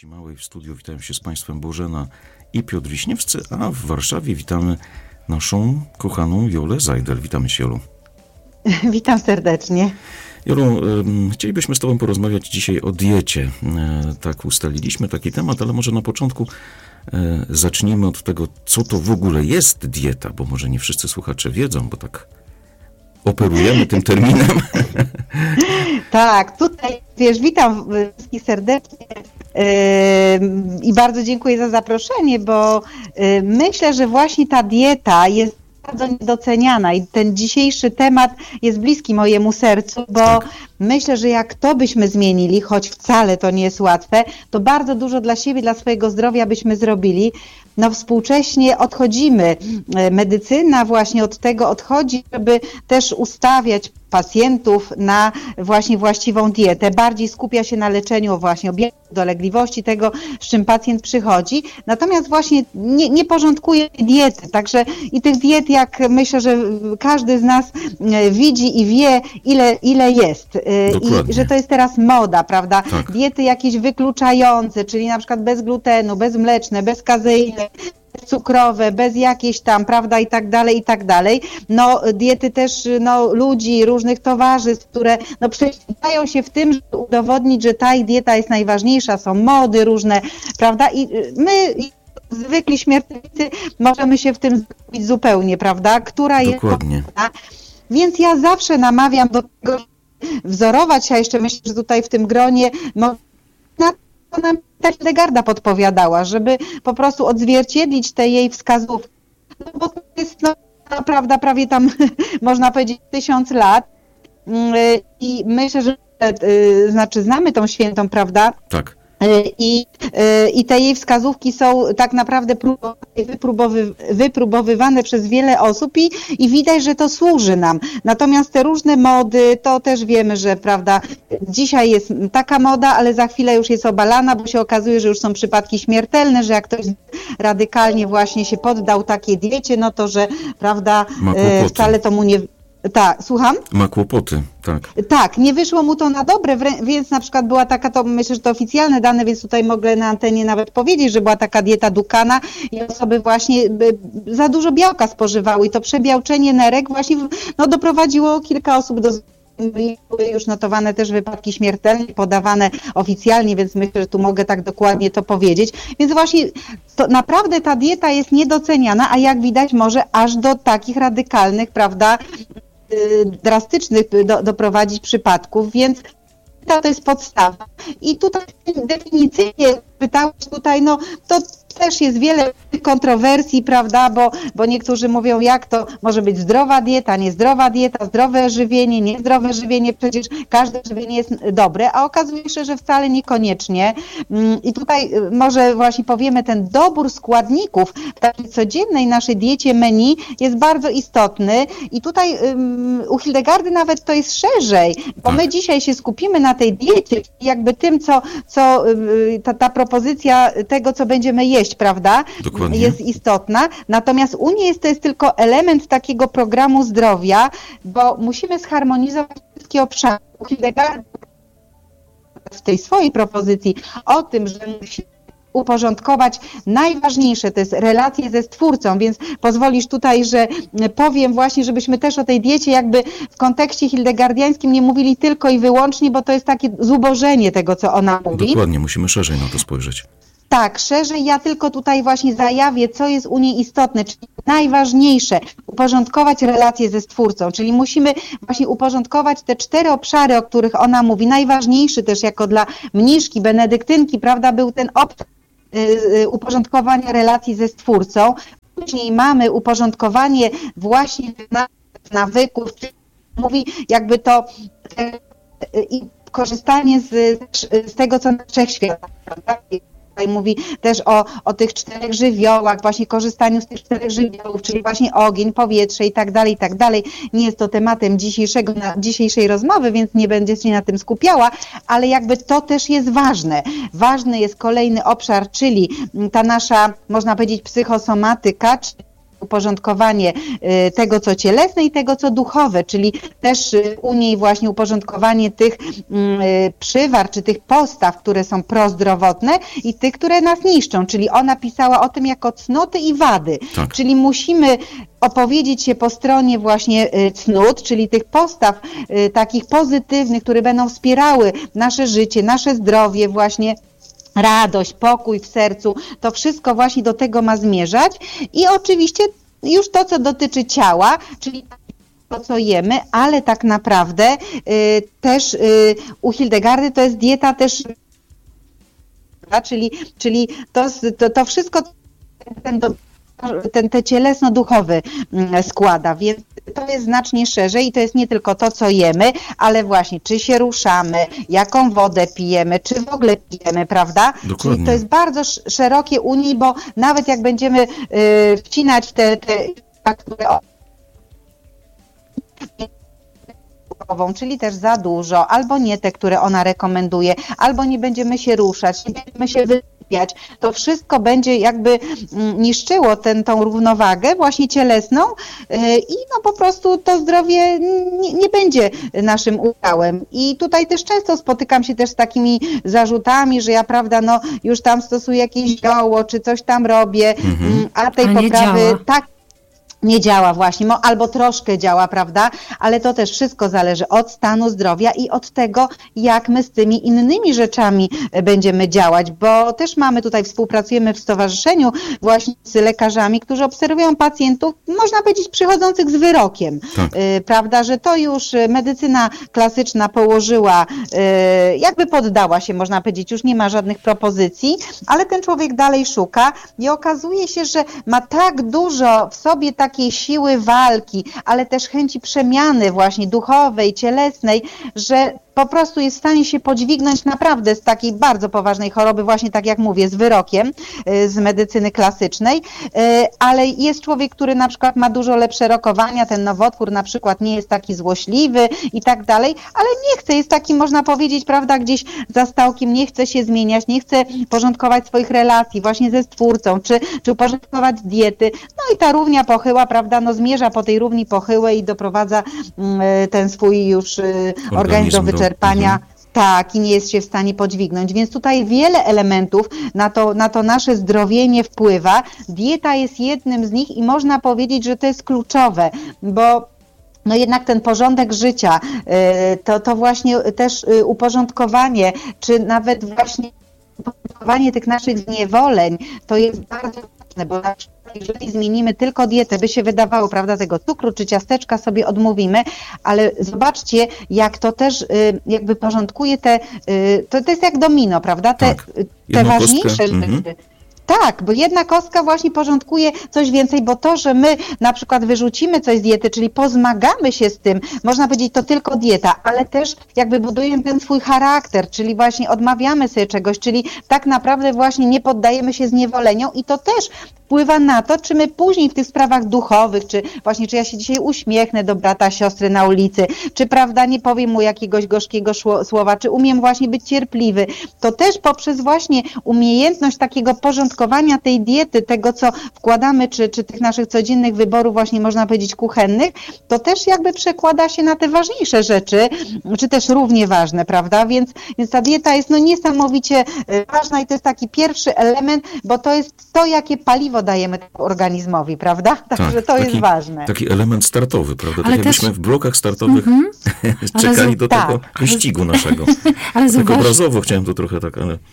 Wsi Małej w studiu witają się z Państwem Bożena i Piotr Wiśniewscy, a w Warszawie witamy naszą kochaną Jolę Zajdel. Witamy Cię, Jolu. Witam serdecznie. Jolu, chcielibyśmy z Tobą porozmawiać dzisiaj o diecie. Tak ustaliliśmy taki temat, ale może na początku zacznijmy od tego, co to w ogóle jest dieta, bo może nie wszyscy słuchacze wiedzą, bo tak operujemy tym terminem. Tak, tutaj witam wszystkich serdecznie i bardzo dziękuję za zaproszenie, bo myślę, że właśnie ta dieta jest bardzo niedoceniana i ten dzisiejszy temat jest bliski mojemu sercu, bo myślę, że jak to byśmy zmienili, choć wcale to nie jest łatwe, to bardzo dużo dla siebie, dla swojego zdrowia byśmy zrobili. No współcześnie odchodzimy, medycyna właśnie od tego odchodzi, żeby też ustawiać pacjentów na właśnie właściwą dietę. Bardziej skupia się na leczeniu właśnie objawów dolegliwości, tego, z czym pacjent przychodzi. Natomiast właśnie nie porządkuje diety. Także i tych diet, jak myślę, że każdy z nas widzi i wie, ile jest. I że to jest teraz moda, prawda? Tak. Diety jakieś wykluczające, czyli na przykład bez glutenu, bezmleczne, bez kazeiny, cukrowe, bez jakiejś tam, prawda, i tak dalej. No diety też, no ludzi, różnych towarzystw, które no prześcigają się w tym, żeby udowodnić, że ta ich dieta jest najważniejsza, są mody różne, prawda, i my zwykli śmiertelnicy możemy się w tym zgubić zupełnie, prawda, która Dokładnie. jest potrzebna. Więc ja zawsze namawiam do tego, wzorować się, a jeszcze myślę, że tutaj w tym gronie na to nam Hillegarda podpowiadała, żeby po prostu odzwierciedlić te jej wskazówki, no bo to jest prawda, prawie tam można powiedzieć 1000 lat i myślę, że znamy tą świętą, prawda? Tak. I te jej wskazówki są tak naprawdę wypróbowywane przez wiele osób i widać, że to służy nam. Natomiast te różne mody, to też wiemy, że prawda, dzisiaj jest taka moda, ale za chwilę już jest obalana, bo się okazuje, że już są przypadki śmiertelne, że jak ktoś radykalnie właśnie się poddał takiej diecie, no to, że prawda, wcale to mu nie... Tak, słucham? Ma kłopoty, tak. Tak, nie wyszło mu to na dobre, więc na przykład była taka, to myślę, że to oficjalne dane, więc tutaj mogę na antenie nawet powiedzieć, że była taka dieta Dukana i osoby właśnie za dużo białka spożywały i to przebiałczenie nerek właśnie doprowadziło kilka osób do... Były już notowane też wypadki śmiertelne, podawane oficjalnie, więc myślę, że tu mogę tak dokładnie to powiedzieć. Więc właśnie to naprawdę ta dieta jest niedoceniana, a jak widać może aż do takich radykalnych, prawda, drastycznych doprowadzić przypadków, więc to jest podstawa. I tutaj definicyjnie pytałeś tutaj, no to też jest wiele kontrowersji, prawda, bo niektórzy mówią, jak to może być zdrowa dieta, niezdrowa dieta, zdrowe żywienie, niezdrowe żywienie, przecież każde żywienie jest dobre, a okazuje się, że wcale niekoniecznie. I tutaj może właśnie powiemy, ten dobór składników w takiej codziennej naszej diecie menu jest bardzo istotny i tutaj u Hillegardy nawet to jest szerzej, bo my dzisiaj się skupimy na tej diecie, jakby tym, co ta propozycja tego, co będziemy jeść, prawda? Dokładnie. Jest istotna. Natomiast u niej to jest tylko element takiego programu zdrowia, bo musimy zharmonizować wszystkie obszary. Hillegarda w tej swojej propozycji o tym, że musimy uporządkować najważniejsze, to jest relacje ze Stwórcą, więc pozwolisz tutaj, że powiem właśnie, żebyśmy też o tej diecie jakby w kontekście hildegardiańskim nie mówili tylko i wyłącznie, bo to jest takie zubożenie tego, co ona mówi. Dokładnie, musimy szerzej na to spojrzeć. Tak, szerzej ja tylko tutaj właśnie zajawię, co jest u niej istotne, czyli najważniejsze, uporządkować relacje ze Stwórcą, czyli musimy właśnie uporządkować te 4 obszary, o których ona mówi. Najważniejszy też jako dla mniszki, benedyktynki, prawda, był ten obszar uporządkowania relacji ze Stwórcą. Później mamy uporządkowanie właśnie nawyków, czyli mówi jakby to i korzystanie z tego, co na wszechświata, prawda? Tutaj mówi też o tych 4 żywiołach, właśnie korzystaniu z tych 4 żywiołów, czyli właśnie ogień, powietrze i tak dalej, i tak dalej. Nie jest to tematem dzisiejszej rozmowy, więc nie będę się na tym skupiała, ale jakby to też jest ważne. Ważny jest kolejny obszar, czyli ta nasza, można powiedzieć, psychosomatyka, czyli uporządkowanie tego, co cielesne i tego, co duchowe, czyli też u niej właśnie uporządkowanie tych przywar, czy tych postaw, które są prozdrowotne i tych, które nas niszczą, czyli ona pisała o tym jako cnoty i wady, Tak. czyli musimy opowiedzieć się po stronie właśnie cnót, czyli tych postaw takich pozytywnych, które będą wspierały nasze życie, nasze zdrowie, właśnie radość, pokój w sercu, to wszystko właśnie do tego ma zmierzać i oczywiście już to, co dotyczy ciała, czyli to, co jemy, ale tak naprawdę też u Hildegardy to jest dieta też, czyli to wszystko te cielesno-duchowy składa, więc to jest znacznie szerzej i to jest nie tylko to, co jemy, ale właśnie czy się ruszamy, jaką wodę pijemy, czy w ogóle pijemy, prawda? Dokładnie. Czyli to jest bardzo szerokie u niej, bo nawet jak będziemy wcinać te które czyli też za dużo, albo nie te, które ona rekomenduje, albo nie będziemy się ruszać, nie będziemy się wysypiać, to wszystko będzie jakby niszczyło tą równowagę właśnie cielesną i no po prostu to zdrowie nie będzie naszym udziałem. I tutaj też często spotykam się też z takimi zarzutami, że ja, prawda, no już tam stosuję jakieś zioło, czy coś tam robię, a tej poprawy tak nie działa właśnie, albo troszkę działa, prawda, ale to też wszystko zależy od stanu zdrowia i od tego, jak my z tymi innymi rzeczami będziemy działać, bo też współpracujemy w stowarzyszeniu właśnie z lekarzami, którzy obserwują pacjentów, można powiedzieć, przychodzących z wyrokiem, tak. Prawda, że to już medycyna klasyczna położyła, jakby poddała się, można powiedzieć, już nie ma żadnych propozycji, ale ten człowiek dalej szuka i okazuje się, że ma tak dużo w sobie takiej siły walki, ale też chęci przemiany właśnie duchowej, cielesnej, że po prostu jest w stanie się podźwignąć naprawdę z takiej bardzo poważnej choroby, właśnie tak jak mówię, z wyrokiem z medycyny klasycznej, ale jest człowiek, który na przykład ma dużo lepsze rokowania, ten nowotwór na przykład nie jest taki złośliwy i tak dalej, ale nie chce, jest taki, można powiedzieć, prawda, gdzieś za stołkiem, nie chce się zmieniać, nie chce porządkować swoich relacji właśnie ze Stwórcą, czy uporządkować diety, no i ta równia pochyła, prawda, no zmierza po tej równi pochyłej i doprowadza ten swój już organizm do wyczerpania. Tak, i nie jest się w stanie podźwignąć, więc tutaj wiele elementów na to nasze zdrowienie wpływa. Dieta jest jednym z nich i można powiedzieć, że to jest kluczowe, bo no jednak ten porządek życia, to właśnie też uporządkowanie, czy nawet właśnie uporządkowanie tych naszych zniewoleń, to jest bardzo ważne, bo na przykład jeżeli zmienimy tylko dietę, by się wydawało, prawda, tego cukru czy ciasteczka sobie odmówimy, ale zobaczcie, jak to też jakby porządkuje to jest jak domino, prawda, te ważniejsze rzeczy. Tak, bo jedna kostka właśnie porządkuje coś więcej, bo to, że my na przykład wyrzucimy coś z diety, czyli pozmagamy się z tym, można powiedzieć, to tylko dieta, ale też jakby budujemy ten swój charakter, czyli właśnie odmawiamy sobie czegoś, czyli tak naprawdę właśnie nie poddajemy się zniewoleniom i to też wpływa na to, czy my później w tych sprawach duchowych, czy ja się dzisiaj uśmiechnę do brata, siostry na ulicy, czy prawda, nie powiem mu jakiegoś gorzkiego słowa, czy umiem właśnie być cierpliwy, to też poprzez właśnie umiejętność takiego porządkowania tej diety, tego co wkładamy, czy tych naszych codziennych wyborów właśnie można powiedzieć kuchennych, to też jakby przekłada się na te ważniejsze rzeczy, czy też równie ważne, prawda, więc ta dieta jest no niesamowicie ważna i to jest taki pierwszy element, bo to jest to, jakie paliwo dajemy organizmowi, prawda? Także to jest ważne. Taki element startowy, prawda? Tak jakbyśmy w blokach startowych czekali do tego wyścigu naszego. Ale tak obrazowo chciałem to trochę tak, ale...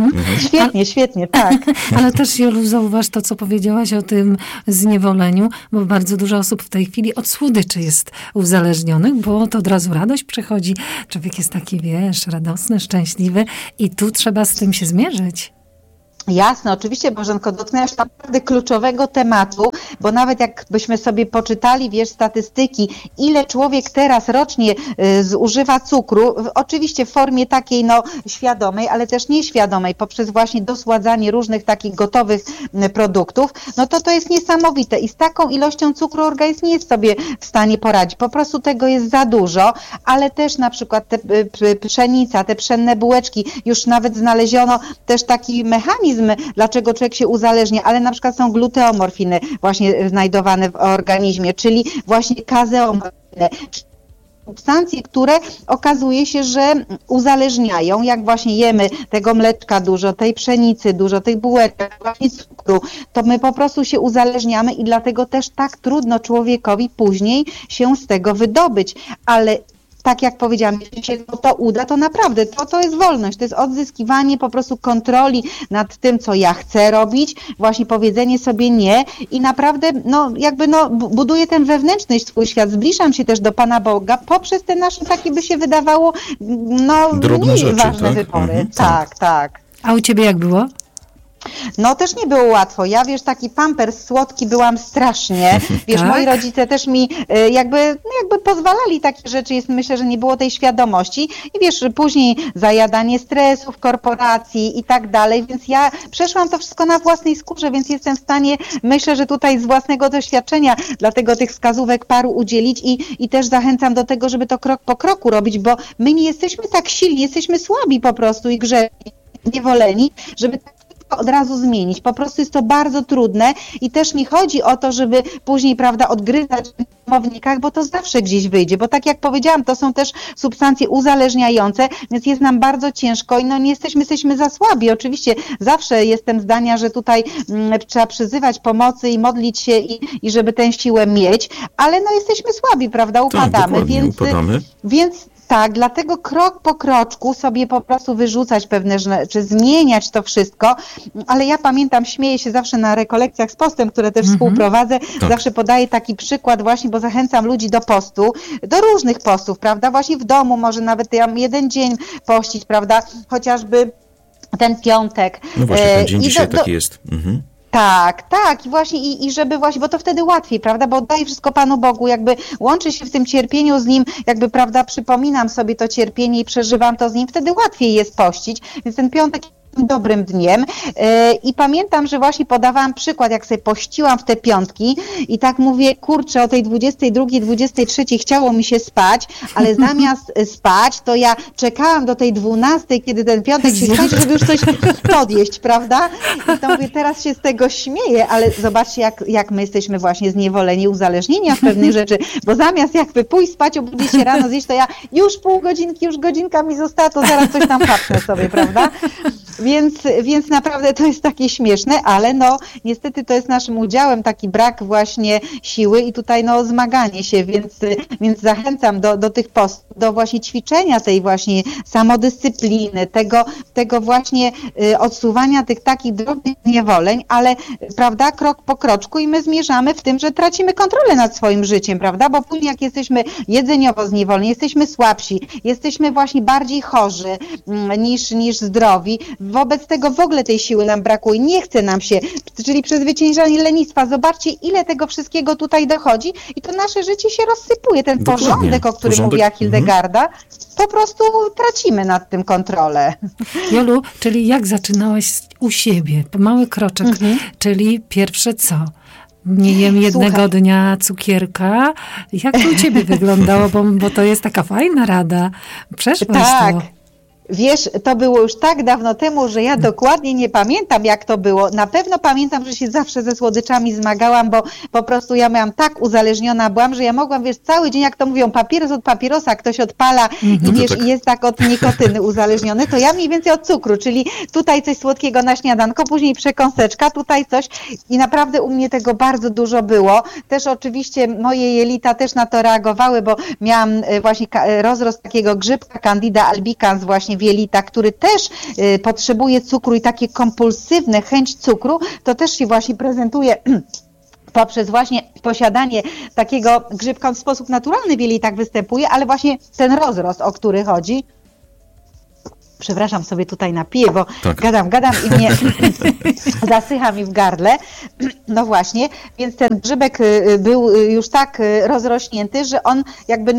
Świetnie, tak. Ale też, Jolu, zauważ to, co powiedziałaś o tym zniewoleniu, bo bardzo dużo osób w tej chwili od słodyczy jest uzależnionych, bo to od razu radość przychodzi. Człowiek jest taki, radosny, szczęśliwy i tu trzeba z tym się zmierzyć. Jasne, oczywiście, Bożenko, dotknęłaś naprawdę kluczowego tematu, bo nawet jakbyśmy sobie poczytali, statystyki, ile człowiek teraz rocznie zużywa cukru, oczywiście w formie takiej świadomej, ale też nieświadomej, poprzez właśnie dosładzanie różnych takich gotowych produktów, no to jest niesamowite i z taką ilością cukru organizm nie jest sobie w stanie poradzić, po prostu tego jest za dużo, ale też na przykład pszenica, te pszenne bułeczki, już nawet znaleziono też taki mechanizm mechanizm, dlaczego człowiek się uzależnia, ale na przykład są gluteomorfiny właśnie znajdowane w organizmie, czyli właśnie kazeomorfiny, substancje, które okazuje się, że uzależniają, jak właśnie jemy tego mleczka dużo, tej pszenicy dużo, tych bułeczek, właśnie cukru, to my po prostu się uzależniamy i dlatego też tak trudno człowiekowi później się z tego wydobyć, ale tak jak powiedziałam, jeśli się to uda, to naprawdę to jest wolność, to jest odzyskiwanie po prostu kontroli nad tym, co ja chcę robić, właśnie powiedzenie sobie nie i naprawdę buduję ten wewnętrzny swój świat, zbliżam się też do Pana Boga poprzez te nasze takie by się wydawało drobne mniej rzeczy, ważne tak? wybory. Tak. A u ciebie jak było? No też nie było łatwo. Ja taki pampers słodki byłam strasznie. Wiesz, Tak? moi rodzice też mi jakby pozwalali takie rzeczy. Myślę, że nie było tej świadomości. I wiesz, później zajadanie stresu w korporacji i tak dalej. Więc ja przeszłam to wszystko na własnej skórze, więc jestem w stanie, myślę, że tutaj z własnego doświadczenia, dlatego tych wskazówek paru udzielić i też zachęcam do tego, żeby to krok po kroku robić, bo my nie jesteśmy tak silni, jesteśmy słabi po prostu i grzeczni, zniewoleni, żeby od razu zmienić. Po prostu jest to bardzo trudne i też nie chodzi o to, żeby później, prawda, odgryzać w domownikach, bo to zawsze gdzieś wyjdzie, bo tak jak powiedziałam, to są też substancje uzależniające, więc jest nam bardzo ciężko i nie jesteśmy za słabi. Oczywiście zawsze jestem zdania, że tutaj trzeba przyzywać pomocy i modlić się i żeby tę siłę mieć, ale jesteśmy słabi, prawda, upadamy, tak, upadamy. Więc tak, dlatego krok po kroczku sobie po prostu wyrzucać pewne rzeczy, zmieniać to wszystko, ale ja pamiętam, śmieję się zawsze na rekolekcjach z postem, które też współprowadzę, zawsze podaję taki przykład właśnie, bo zachęcam ludzi do postu, do różnych postów, prawda, właśnie w domu, może nawet jeden dzień pościć, prawda, chociażby ten piątek. No właśnie, ten dzień dzisiaj taki jest. Tak. I właśnie, i żeby właśnie, bo to wtedy łatwiej, prawda, bo oddaję wszystko Panu Bogu, jakby łączę się w tym cierpieniu z Nim, jakby, prawda, przypominam sobie to cierpienie i przeżywam to z Nim, wtedy łatwiej jest pościć, więc ten piątek dobrym dniem i pamiętam, że właśnie podawałam przykład, jak sobie pościłam w te piątki i tak mówię, kurczę, o tej 22, 23 chciało mi się spać, ale zamiast spać, to ja czekałam do tej 12, kiedy ten piątek się skończy, żeby już coś podjeść, prawda? I to mówię, teraz się z tego śmieję, ale zobaczcie, jak my jesteśmy właśnie zniewoleni, uzależnieni od pewnych rzeczy, bo zamiast jakby pójść spać, obudzić się rano, zjeść, to ja już pół godzinki, już godzinka mi została, to zaraz coś tam papnę sobie, prawda? Więc naprawdę to jest takie śmieszne, ale niestety to jest naszym udziałem taki brak właśnie siły i tutaj zmaganie się, więc zachęcam do tych postów, do właśnie ćwiczenia tej właśnie samodyscypliny, tego właśnie odsuwania tych takich drobnych zniewoleń, ale prawda, krok po kroczku i my zmierzamy w tym, że tracimy kontrolę nad swoim życiem, prawda, bo później jak jesteśmy jedzeniowo zniewoleni, jesteśmy słabsi, jesteśmy właśnie bardziej chorzy niż zdrowi, wobec tego w ogóle tej siły nam brakuje, nie chce nam się, czyli przezwyciężanie lenistwa. Zobaczcie, ile tego wszystkiego tutaj dochodzi i to nasze życie się rozsypuje. Ten porządek, o którym mówiła Hildegarda, po prostu tracimy nad tym kontrolę. Jolu, czyli jak zaczynałaś u siebie? Mały kroczek, czyli pierwsze co? Nie jem jednego dnia cukierka. Jak to u ciebie wyglądało? Bo to jest taka fajna rada. Przeszłaś to. Wiesz, to było już tak dawno temu, że ja dokładnie nie pamiętam, jak to było. Na pewno pamiętam, że się zawsze ze słodyczami zmagałam, bo po prostu ja byłam tak uzależniona byłam, że ja mogłam, wiesz, cały dzień, jak to mówią, papieros od papierosa, ktoś odpala i wiesz, i jest tak od nikotyny uzależniony, to ja mniej więcej od cukru, czyli tutaj coś słodkiego na śniadanko, później przekąseczka, tutaj coś i naprawdę u mnie tego bardzo dużo było. Też oczywiście moje jelita też na to reagowały, bo miałam właśnie rozrost takiego grzybka Candida albicans właśnie w jelitach, który też potrzebuje cukru i takie kompulsywne chęć cukru, to też się właśnie prezentuje poprzez właśnie posiadanie takiego grzybka, on w sposób naturalny w jelitach występuje, ale właśnie ten rozrost, o który chodzi. Przepraszam, sobie tutaj napiję, bo gadam i mnie zasycha mi w gardle. No właśnie, więc ten grzybek był już tak rozrośnięty, że on jakby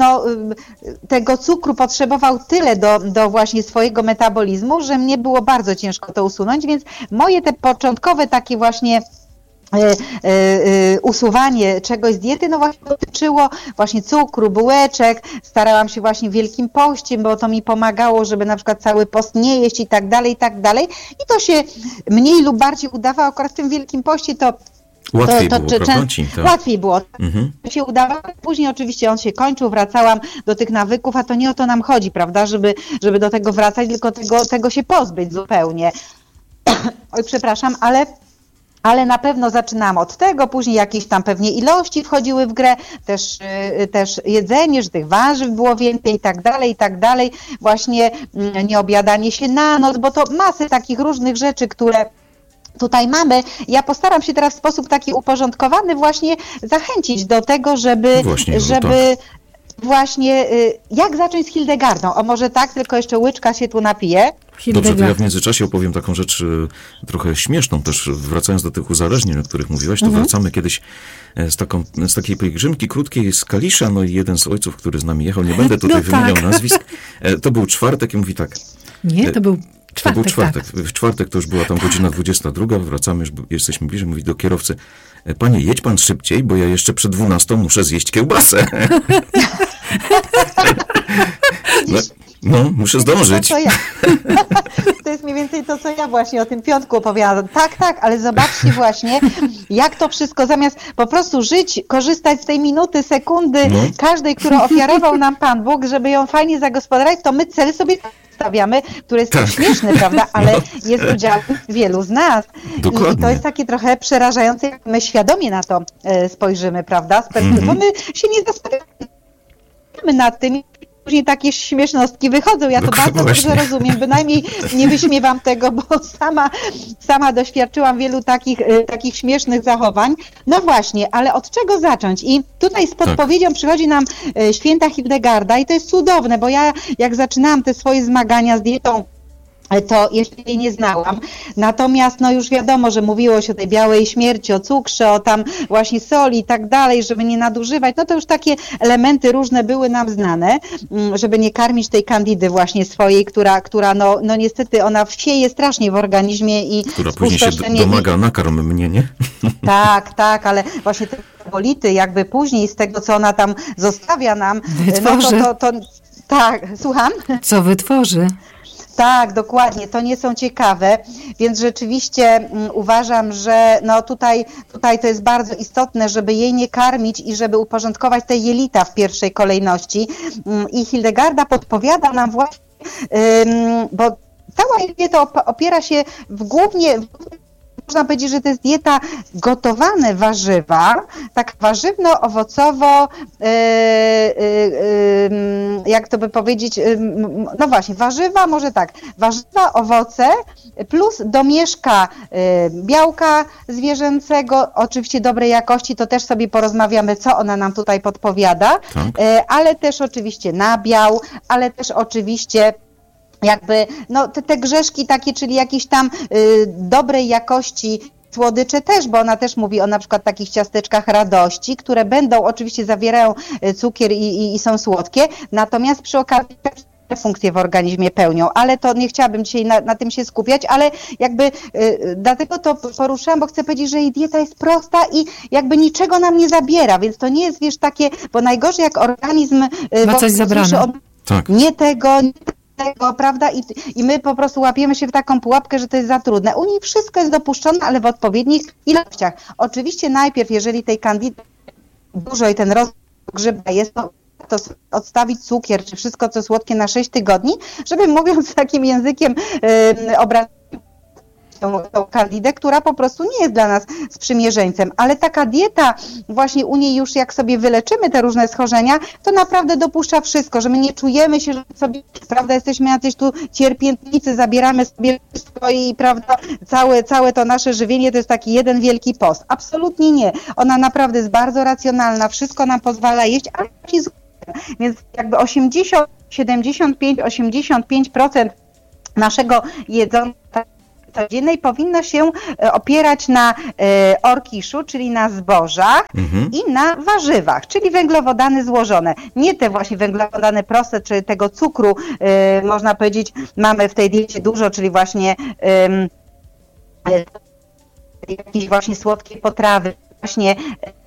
tego cukru potrzebował tyle do właśnie swojego metabolizmu, że mnie było bardzo ciężko to usunąć, więc moje te początkowe takie właśnie usuwanie czegoś z diety, no właśnie dotyczyło właśnie cukru, bułeczek, starałam się właśnie w Wielkim Poście, bo to mi pomagało, żeby na przykład cały post nie jeść i tak dalej, i to się mniej lub bardziej udawało, akurat w tym Wielkim Poście to Łatwiej było, prawda? Tak. Łatwiej było. Się udawało. Później oczywiście on się kończył, wracałam do tych nawyków, a to nie o to nam chodzi, prawda, żeby do tego wracać, tylko tego się pozbyć zupełnie. Oj, przepraszam, ale na pewno zaczynałam od tego, później jakieś tam pewnie ilości wchodziły w grę, też jedzenie, że tych warzyw było więcej i tak dalej, właśnie nieobiadanie się na noc, bo to masy takich różnych rzeczy, które tutaj mamy. Ja postaram się teraz w sposób taki uporządkowany właśnie zachęcić do tego, żeby właśnie, jak zacząć z Hildegardą? O może tak, tylko jeszcze łyczka się tu napije. Dobrze, to ja w międzyczasie opowiem taką rzecz trochę śmieszną też, wracając do tych uzależnień, o których mówiłaś, to wracamy kiedyś z takiej pielgrzymki krótkiej z Kalisza, no i jeden z ojców, który z nami jechał, nie będę tutaj wymieniał nazwisk, to był czwartek i mówi tak. Nie, to był czwartek. Tak. W czwartek to już była tam godzina 22, wracamy, już jesteśmy bliżej, mówi do kierowcy, panie, jedź pan szybciej, bo ja jeszcze przed 12 muszę zjeść kiełbasę. No, muszę zdążyć. To jest mniej więcej to, co ja właśnie o tym piątku opowiadam. Tak, ale zobaczcie właśnie, jak to wszystko, zamiast po prostu żyć, korzystać z tej minuty, sekundy, każdej, którą ofiarował nam Pan Bóg, żeby ją fajnie zagospodarować, to my cel sobie stawiamy, który jest tak śmieszny, prawda, ale jest udziałem wielu z nas. Dokładnie. I to jest takie trochę przerażające, jak my świadomie na to spojrzymy, prawda, bo my się nie zastanawiamy nad tym, później takie śmiesznostki wychodzą. Ja to bardzo dobrze rozumiem, bynajmniej nie wyśmiewam tego, bo sama doświadczyłam wielu takich śmiesznych zachowań. No właśnie, ale od czego zacząć? I tutaj z podpowiedzią przychodzi nam święta Hildegarda i to jest cudowne, bo ja jak zaczynałam te swoje zmagania z dietą, to jeszcze jej nie znałam. Natomiast no już wiadomo, że mówiło się o tej białej śmierci, o cukrze, o tam właśnie soli i tak dalej, żeby nie nadużywać. No to już takie elementy różne były nam znane, żeby nie karmić tej kandidy właśnie swojej, która no niestety ona wsieje strasznie w organizmie i która później się domaga, nakarm mnie, nie? Tak, ale właśnie te bolity jakby później z tego, co ona tam zostawia nam, wytworzy. No to tak, słucham? Co wytworzy? Tak, dokładnie, to nie są ciekawe, więc rzeczywiście uważam, że no tutaj to jest bardzo istotne, żeby jej nie karmić i żeby uporządkować te jelita w pierwszej kolejności. I Hildegarda podpowiada nam właśnie, bo cała dieta opiera się głównie, można powiedzieć, że to jest dieta gotowane warzywa, tak warzywno-owocowo, jak to by powiedzieć, no właśnie, warzywa, może tak, warzywa, owoce, plus domieszka białka zwierzęcego, oczywiście dobrej jakości, to też sobie porozmawiamy, co ona nam tutaj podpowiada, ale też oczywiście nabiał, ale też oczywiście jakby, no te grzeszki takie, czyli jakieś tam dobrej jakości słodycze też, bo ona też mówi o na przykład takich ciasteczkach radości, które oczywiście zawierają cukier i są słodkie, natomiast przy okazji funkcje w organizmie pełnią, ale to nie chciałabym dzisiaj na tym się skupiać, ale jakby dlatego to poruszałam, bo chcę powiedzieć, że jej dieta jest prosta i jakby niczego nam nie zabiera, więc to nie jest, wiesz, takie, bo najgorzej jak organizm ma coś zabrane. Nie tego, prawda? I my po prostu łapiemy się w taką pułapkę, że to jest za trudne. U niej wszystko jest dopuszczone, ale w odpowiednich ilościach. Oczywiście najpierw, jeżeli tej kandidy dużo i ten rozmiar grzyba jest, to odstawić cukier, czy wszystko co słodkie na 6 tygodni, żeby mówiąc takim językiem obrazić tą kandidę, która po prostu nie jest dla nas sprzymierzeńcem, ale taka dieta właśnie u niej już jak sobie wyleczymy te różne schorzenia, to naprawdę dopuszcza wszystko, że my nie czujemy się, że sobie, prawda, jesteśmy jacyś tu cierpiętnicy, zabieramy sobie wszystko i prawda, całe to nasze żywienie to jest taki jeden wielki post. Absolutnie nie. Ona naprawdę jest bardzo racjonalna, wszystko nam pozwala jeść, ale więc jakby 75-85% naszego jedzenia codziennej powinno się opierać na orkiszu, czyli na zbożach i na warzywach, czyli węglowodany złożone. Nie te właśnie węglowodany proste, czy tego cukru, można powiedzieć, mamy w tej diecie dużo, czyli właśnie jakieś właśnie słodkie potrawy, właśnie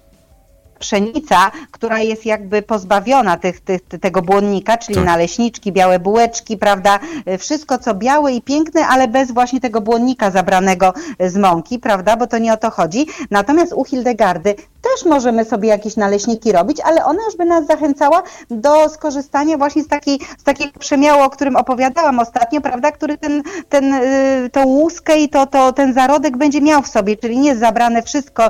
pszenica, która jest jakby pozbawiona tego błonnika, czyli naleśniczki, białe bułeczki, prawda, wszystko co białe i piękne, ale bez właśnie tego błonnika zabranego z mąki, prawda, bo to nie o to chodzi. Natomiast u Hildegardy też możemy sobie jakieś naleśniki robić, ale ona już by nas zachęcała do skorzystania właśnie z takiego przemiału, o którym opowiadałam ostatnio, prawda, który tą łuskę i ten zarodek będzie miał w sobie, czyli nie jest zabrane wszystko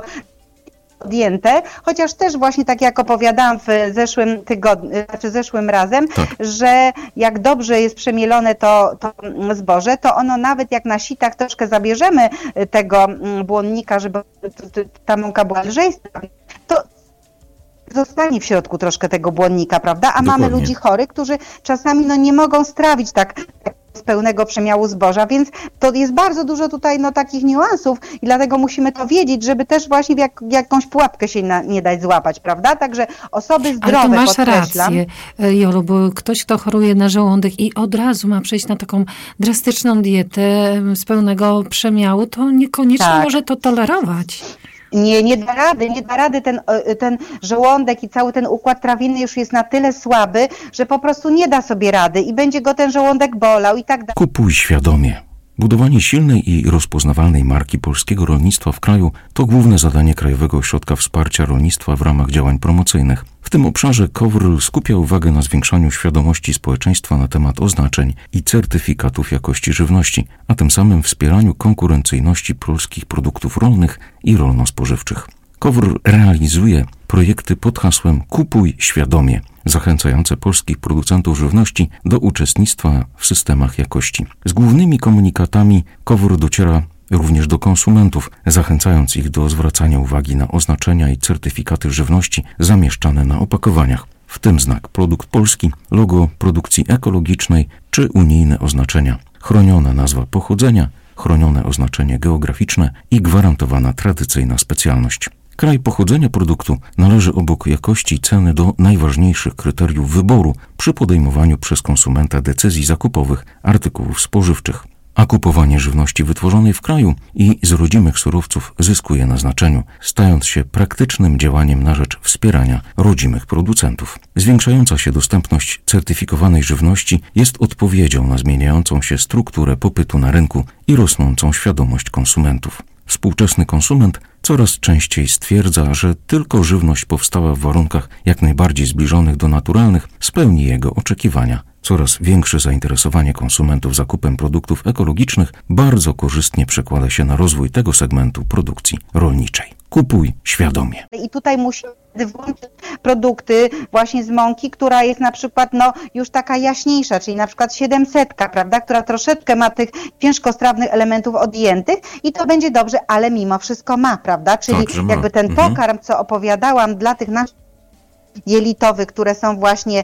odjęte, chociaż też właśnie tak jak opowiadałam w zeszłym tygodniu, znaczy zeszłym razem, że jak dobrze jest przemielone to zboże, to ono nawet jak na sitach troszkę zabierzemy tego błonnika, żeby ta mąka była lżejsza, to zostanie w środku troszkę tego błonnika, prawda? A Dokładnie. mamy ludzi chorych, którzy czasami nie mogą strawić tak z pełnego przemiału zboża, więc to jest bardzo dużo tutaj takich niuansów i dlatego musimy to wiedzieć, żeby też właśnie w jakąś pułapkę się nie dać złapać, prawda? Także osoby zdrowe, ale to masz podkreślam. rację, Jolu, bo ktoś, kto choruje na żołądek i od razu ma przejść na taką drastyczną dietę z pełnego przemiału, to niekoniecznie może to tolerować. Nie da rady, ten żołądek i cały ten układ trawienny już jest na tyle słaby, że po prostu nie da sobie rady i będzie go ten żołądek bolał i tak dalej. Kupuj świadomie. Budowanie silnej i rozpoznawalnej marki polskiego rolnictwa w kraju to główne zadanie Krajowego Ośrodka Wsparcia Rolnictwa w ramach działań promocyjnych. W tym obszarze KOWR skupia uwagę na zwiększaniu świadomości społeczeństwa na temat oznaczeń i certyfikatów jakości żywności, a tym samym wspieraniu konkurencyjności polskich produktów rolnych i rolno-spożywczych. KOWR realizuje projekty pod hasłem Kupuj świadomie, zachęcające polskich producentów żywności do uczestnictwa w systemach jakości. Z głównymi komunikatami KOWR dociera również do konsumentów, zachęcając ich do zwracania uwagi na oznaczenia i certyfikaty żywności zamieszczane na opakowaniach, w tym znak produkt polski, logo produkcji ekologicznej czy unijne oznaczenia, chroniona nazwa pochodzenia, chronione oznaczenie geograficzne i gwarantowana tradycyjna specjalność. Kraj pochodzenia produktu należy obok jakości i ceny do najważniejszych kryteriów wyboru przy podejmowaniu przez konsumenta decyzji zakupowych artykułów spożywczych. A kupowanie żywności wytworzonej w kraju i z rodzimych surowców zyskuje na znaczeniu, stając się praktycznym działaniem na rzecz wspierania rodzimych producentów. Zwiększająca się dostępność certyfikowanej żywności jest odpowiedzią na zmieniającą się strukturę popytu na rynku i rosnącą świadomość konsumentów. Współczesny konsument coraz częściej stwierdza, że tylko żywność powstała w warunkach jak najbardziej zbliżonych do naturalnych spełni jego oczekiwania. Coraz większe zainteresowanie konsumentów zakupem produktów ekologicznych bardzo korzystnie przekłada się na rozwój tego segmentu produkcji rolniczej. Kupuj świadomie. I tutaj musimy włączyć produkty właśnie z mąki, która jest na przykład już taka jaśniejsza, czyli na przykład 700, prawda, która troszeczkę ma tych ciężkostrawnych elementów odjętych i to będzie dobrze, ale mimo wszystko ma, prawda, czyli jakby ten pokarm, co opowiadałam dla tych naszych jelitowych, które są właśnie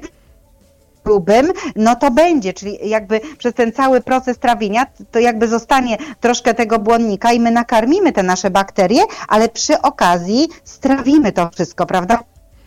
grubym, to będzie, czyli jakby przez ten cały proces trawienia, to jakby zostanie troszkę tego błonnika i my nakarmimy te nasze bakterie, ale przy okazji strawimy to wszystko, prawda?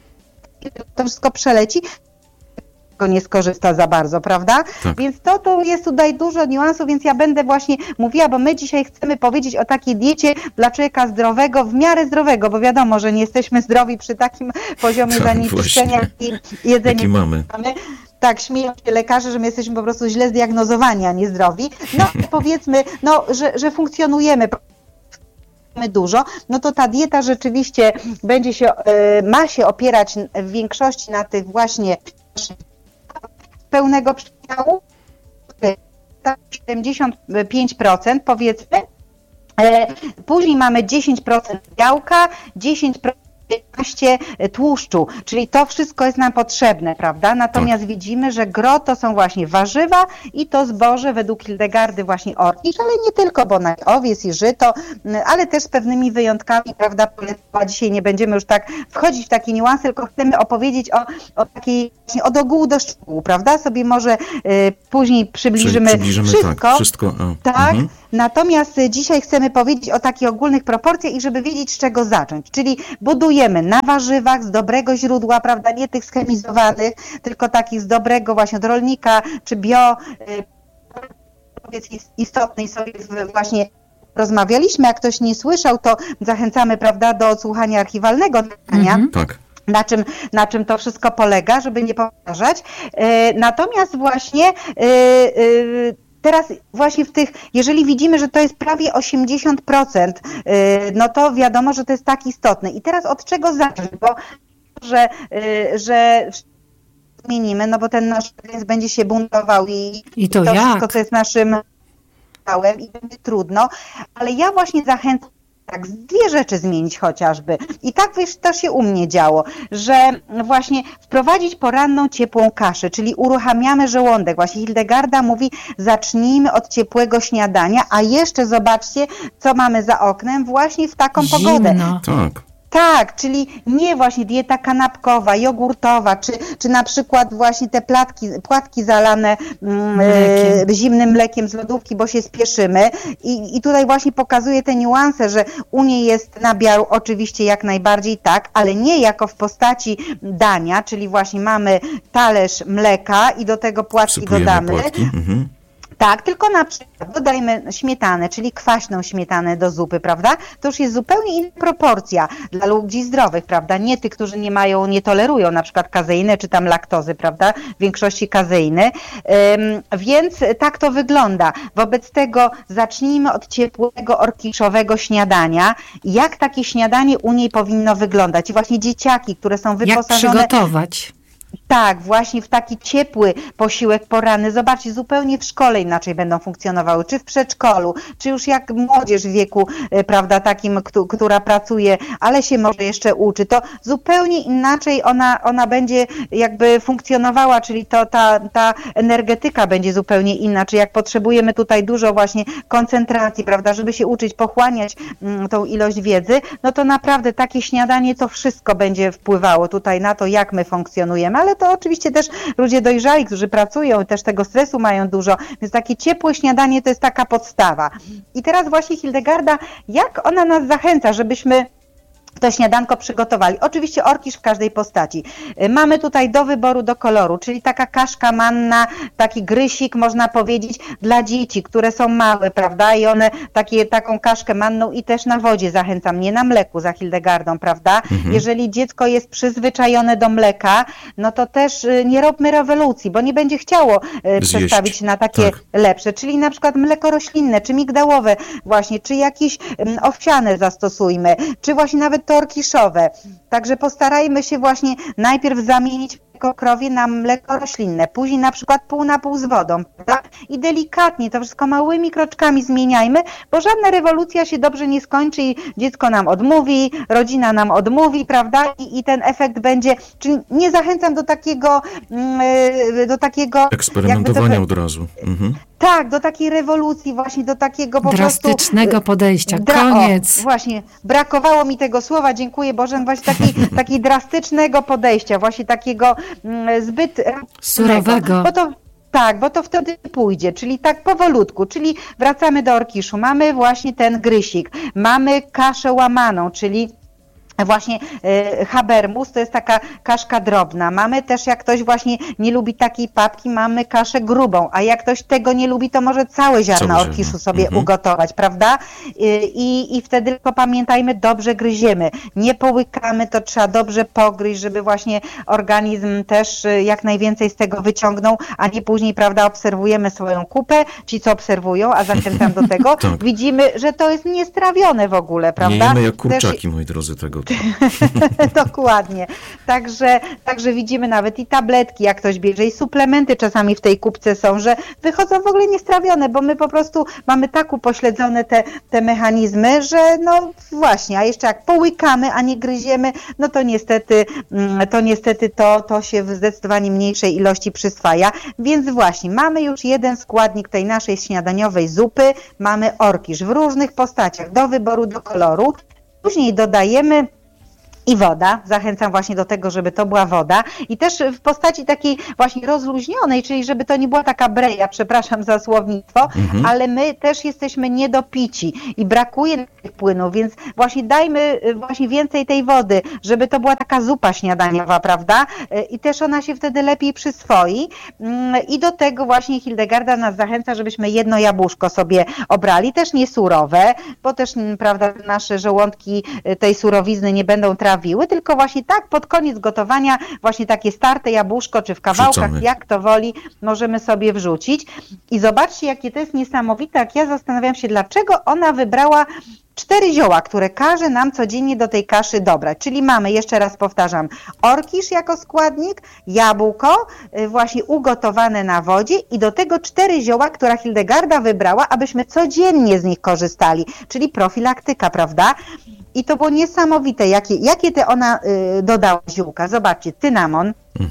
To wszystko przeleci, go nie skorzysta za bardzo, prawda? Tak. Więc to jest tutaj dużo niuansów, więc ja będę właśnie mówiła, bo my dzisiaj chcemy powiedzieć o takiej diecie dla człowieka zdrowego, w miarę zdrowego, bo wiadomo, że nie jesteśmy zdrowi przy takim poziomie zanieczyszczenia i jedzenia, jaki mamy. Tak, śmieją się lekarze, że my jesteśmy po prostu źle zdiagnozowani, a nie zdrowi. Powiedzmy, że funkcjonujemy dużo, to ta dieta rzeczywiście ma się opierać w większości na tych właśnie pełnego przemiału, 75% powiedzmy. Później mamy 10% białka, 10% tłuszczu, czyli to wszystko jest nam potrzebne, prawda? Natomiast widzimy, że gro to są właśnie warzywa i to zboże według Hildegardy właśnie orkisz, ale nie tylko, bo owiec i żyto, ale też z pewnymi wyjątkami, prawda? Dzisiaj nie będziemy już tak wchodzić w takie niuanse, tylko chcemy opowiedzieć o takiej właśnie od ogółu do szczegółu, prawda? Sobie może później przybliżymy wszystko. Tak, wszystko. Tak. Natomiast dzisiaj chcemy powiedzieć o takich ogólnych proporcjach i żeby wiedzieć, z czego zacząć. Czyli budujemy na warzywach z dobrego źródła, prawda, nie tych schemizowanych, tylko takich z dobrego właśnie od rolnika, czy bio, jest istotny i sobie właśnie rozmawialiśmy. Jak ktoś nie słyszał, to zachęcamy, prawda, do odsłuchania archiwalnego nagrania. Tak. Na czym to wszystko polega, żeby nie powtarzać. Natomiast właśnie teraz właśnie jeżeli widzimy, że to jest prawie 80%, no to wiadomo, że to jest tak istotne. I teraz od czego zacząć? Bo że zmienimy, no bo ten nasz organizm będzie się buntował i to wszystko, co jest naszym ciałem i będzie trudno, ale ja właśnie zachęcam tak, 2 rzeczy zmienić chociażby. I tak to się u mnie działo, że właśnie wprowadzić poranną ciepłą kaszę, czyli uruchamiamy żołądek. Właśnie Hildegarda mówi, zacznijmy od ciepłego śniadania, a jeszcze zobaczcie, co mamy za oknem właśnie w taką pogodę. Tak. Tak, czyli nie właśnie dieta kanapkowa, jogurtowa, czy na przykład właśnie te płatki zalane zimnym mlekiem z lodówki, bo się spieszymy. I tutaj właśnie pokazuje te niuanse, że u niej jest nabiał oczywiście jak najbardziej tak, ale nie jako w postaci dania, czyli właśnie mamy talerz mleka i do tego płatki dodamy. Tak, tylko na przykład dodajmy śmietanę, czyli kwaśną śmietanę do zupy, prawda? To już jest zupełnie inna proporcja dla ludzi zdrowych, prawda? Nie tych, którzy nie tolerują na przykład kazeiny, czy tam laktozy, prawda? W większości kazeiny. Więc tak to wygląda. Wobec tego zacznijmy od ciepłego, orkiszowego śniadania. Jak takie śniadanie u niej powinno wyglądać? I właśnie dzieciaki, które są wyposażone... Jak przygotować? Tak, właśnie w taki ciepły posiłek poranny. Zobaczcie, zupełnie w szkole inaczej będą funkcjonowały, czy w przedszkolu, czy już jak młodzież w wieku, prawda, takim, która pracuje, ale się może jeszcze uczy, to zupełnie inaczej ona będzie jakby funkcjonowała, czyli ta energetyka będzie zupełnie inna, czy jak potrzebujemy tutaj dużo właśnie koncentracji, prawda, żeby się uczyć, pochłaniać tą ilość wiedzy, no to naprawdę takie śniadanie to wszystko będzie wpływało tutaj na to, jak my funkcjonujemy, ale to oczywiście też ludzie dojrzali, którzy pracują i też tego stresu mają dużo, więc takie ciepłe śniadanie to jest taka podstawa. I teraz właśnie Hildegarda, jak ona nas zachęca, żebyśmy to śniadanko przygotowali. Oczywiście orkisz w każdej postaci. Mamy tutaj do wyboru, do koloru, czyli taka kaszka manna, taki grysik, można powiedzieć, dla dzieci, które są małe, prawda? I one taką kaszkę manną i też na wodzie zachęcam, nie na mleku za Hildegardą, prawda? Jeżeli dziecko jest przyzwyczajone do mleka, no to też nie róbmy rewolucji, bo nie będzie chciało przestawić na takie lepsze, czyli na przykład mleko roślinne, czy migdałowe właśnie, czy jakieś owsiane zastosujmy, czy właśnie nawet to orkiszowe. Także postarajmy się właśnie najpierw zamienić mleko krowie na mleko roślinne, później na przykład pół na pół z wodą, prawda? I delikatnie to wszystko małymi kroczkami zmieniajmy, bo żadna rewolucja się dobrze nie skończy i dziecko nam odmówi, rodzina nam odmówi, prawda? I ten efekt będzie, czyli nie zachęcam do takiego eksperymentowania od razu. Tak, do takiej rewolucji, właśnie do takiego po drastycznego podejścia. Koniec. Właśnie, brakowało mi tego słowa, dziękuję Boże, właśnie takiego drastycznego podejścia, właśnie takiego zbyt surowego. Bo to wtedy pójdzie, czyli tak powolutku, czyli wracamy do orkiszu, mamy właśnie ten grysik, mamy kaszę łamaną, czyli właśnie habermus, to jest taka kaszka drobna. Mamy też, jak ktoś właśnie nie lubi takiej papki, mamy kaszę grubą, a jak ktoś tego nie lubi, to może całe ziarna orkiszu sobie ugotować, prawda? I wtedy tylko pamiętajmy, dobrze gryziemy. Nie połykamy, to trzeba dobrze pogryźć, żeby właśnie organizm też jak najwięcej z tego wyciągnął, a nie później, prawda, obserwujemy swoją kupę, ci co obserwują, a zachęcam do tego, widzimy, że to jest niestrawione w ogóle, prawda? Nie jemy jak kurczaki, moi drodzy, tego. Dokładnie. Także widzimy nawet i tabletki, jak ktoś bierze, i suplementy czasami w tej kubce są, że wychodzą w ogóle niestrawione, bo my po prostu mamy tak upośledzone te mechanizmy, że no właśnie, a jeszcze jak połykamy, a nie gryziemy, no to niestety to się w zdecydowanie mniejszej ilości przyswaja. Więc właśnie, mamy już jeden składnik tej naszej śniadaniowej zupy, mamy orkisz w różnych postaciach, do wyboru, do koloru. Później dodajemy i woda. Zachęcam właśnie do tego, żeby to była woda i też w postaci takiej właśnie rozluźnionej, czyli żeby to nie była taka breja, przepraszam za słownictwo, ale my też jesteśmy niedopici i brakuje tych płynów, więc właśnie dajmy właśnie więcej tej wody, żeby to była taka zupa śniadaniowa, prawda? I też ona się wtedy lepiej przyswoi. I do tego właśnie Hildegarda nas zachęca, żebyśmy jedno jabłuszko sobie obrali, też nie surowe, bo też, prawda, nasze żołądki tej surowizny nie będą trawiły, tylko właśnie tak pod koniec gotowania właśnie takie starte jabłuszko, czy w kawałkach, Wrzucamy. jak to woli, możemy sobie wrzucić. I zobaczcie, jakie to jest niesamowite, jak ja zastanawiam się, dlaczego ona wybrała 4 zioła, które każe nam codziennie do tej kaszy dobrać. Czyli mamy, jeszcze raz powtarzam, orkisz jako składnik, jabłko właśnie ugotowane na wodzie i do tego 4 zioła, które Hildegarda wybrała, abyśmy codziennie z nich korzystali. Czyli profilaktyka, prawda? I to było niesamowite, jakie te ona dodała ziółka. Zobaczcie, cynamon.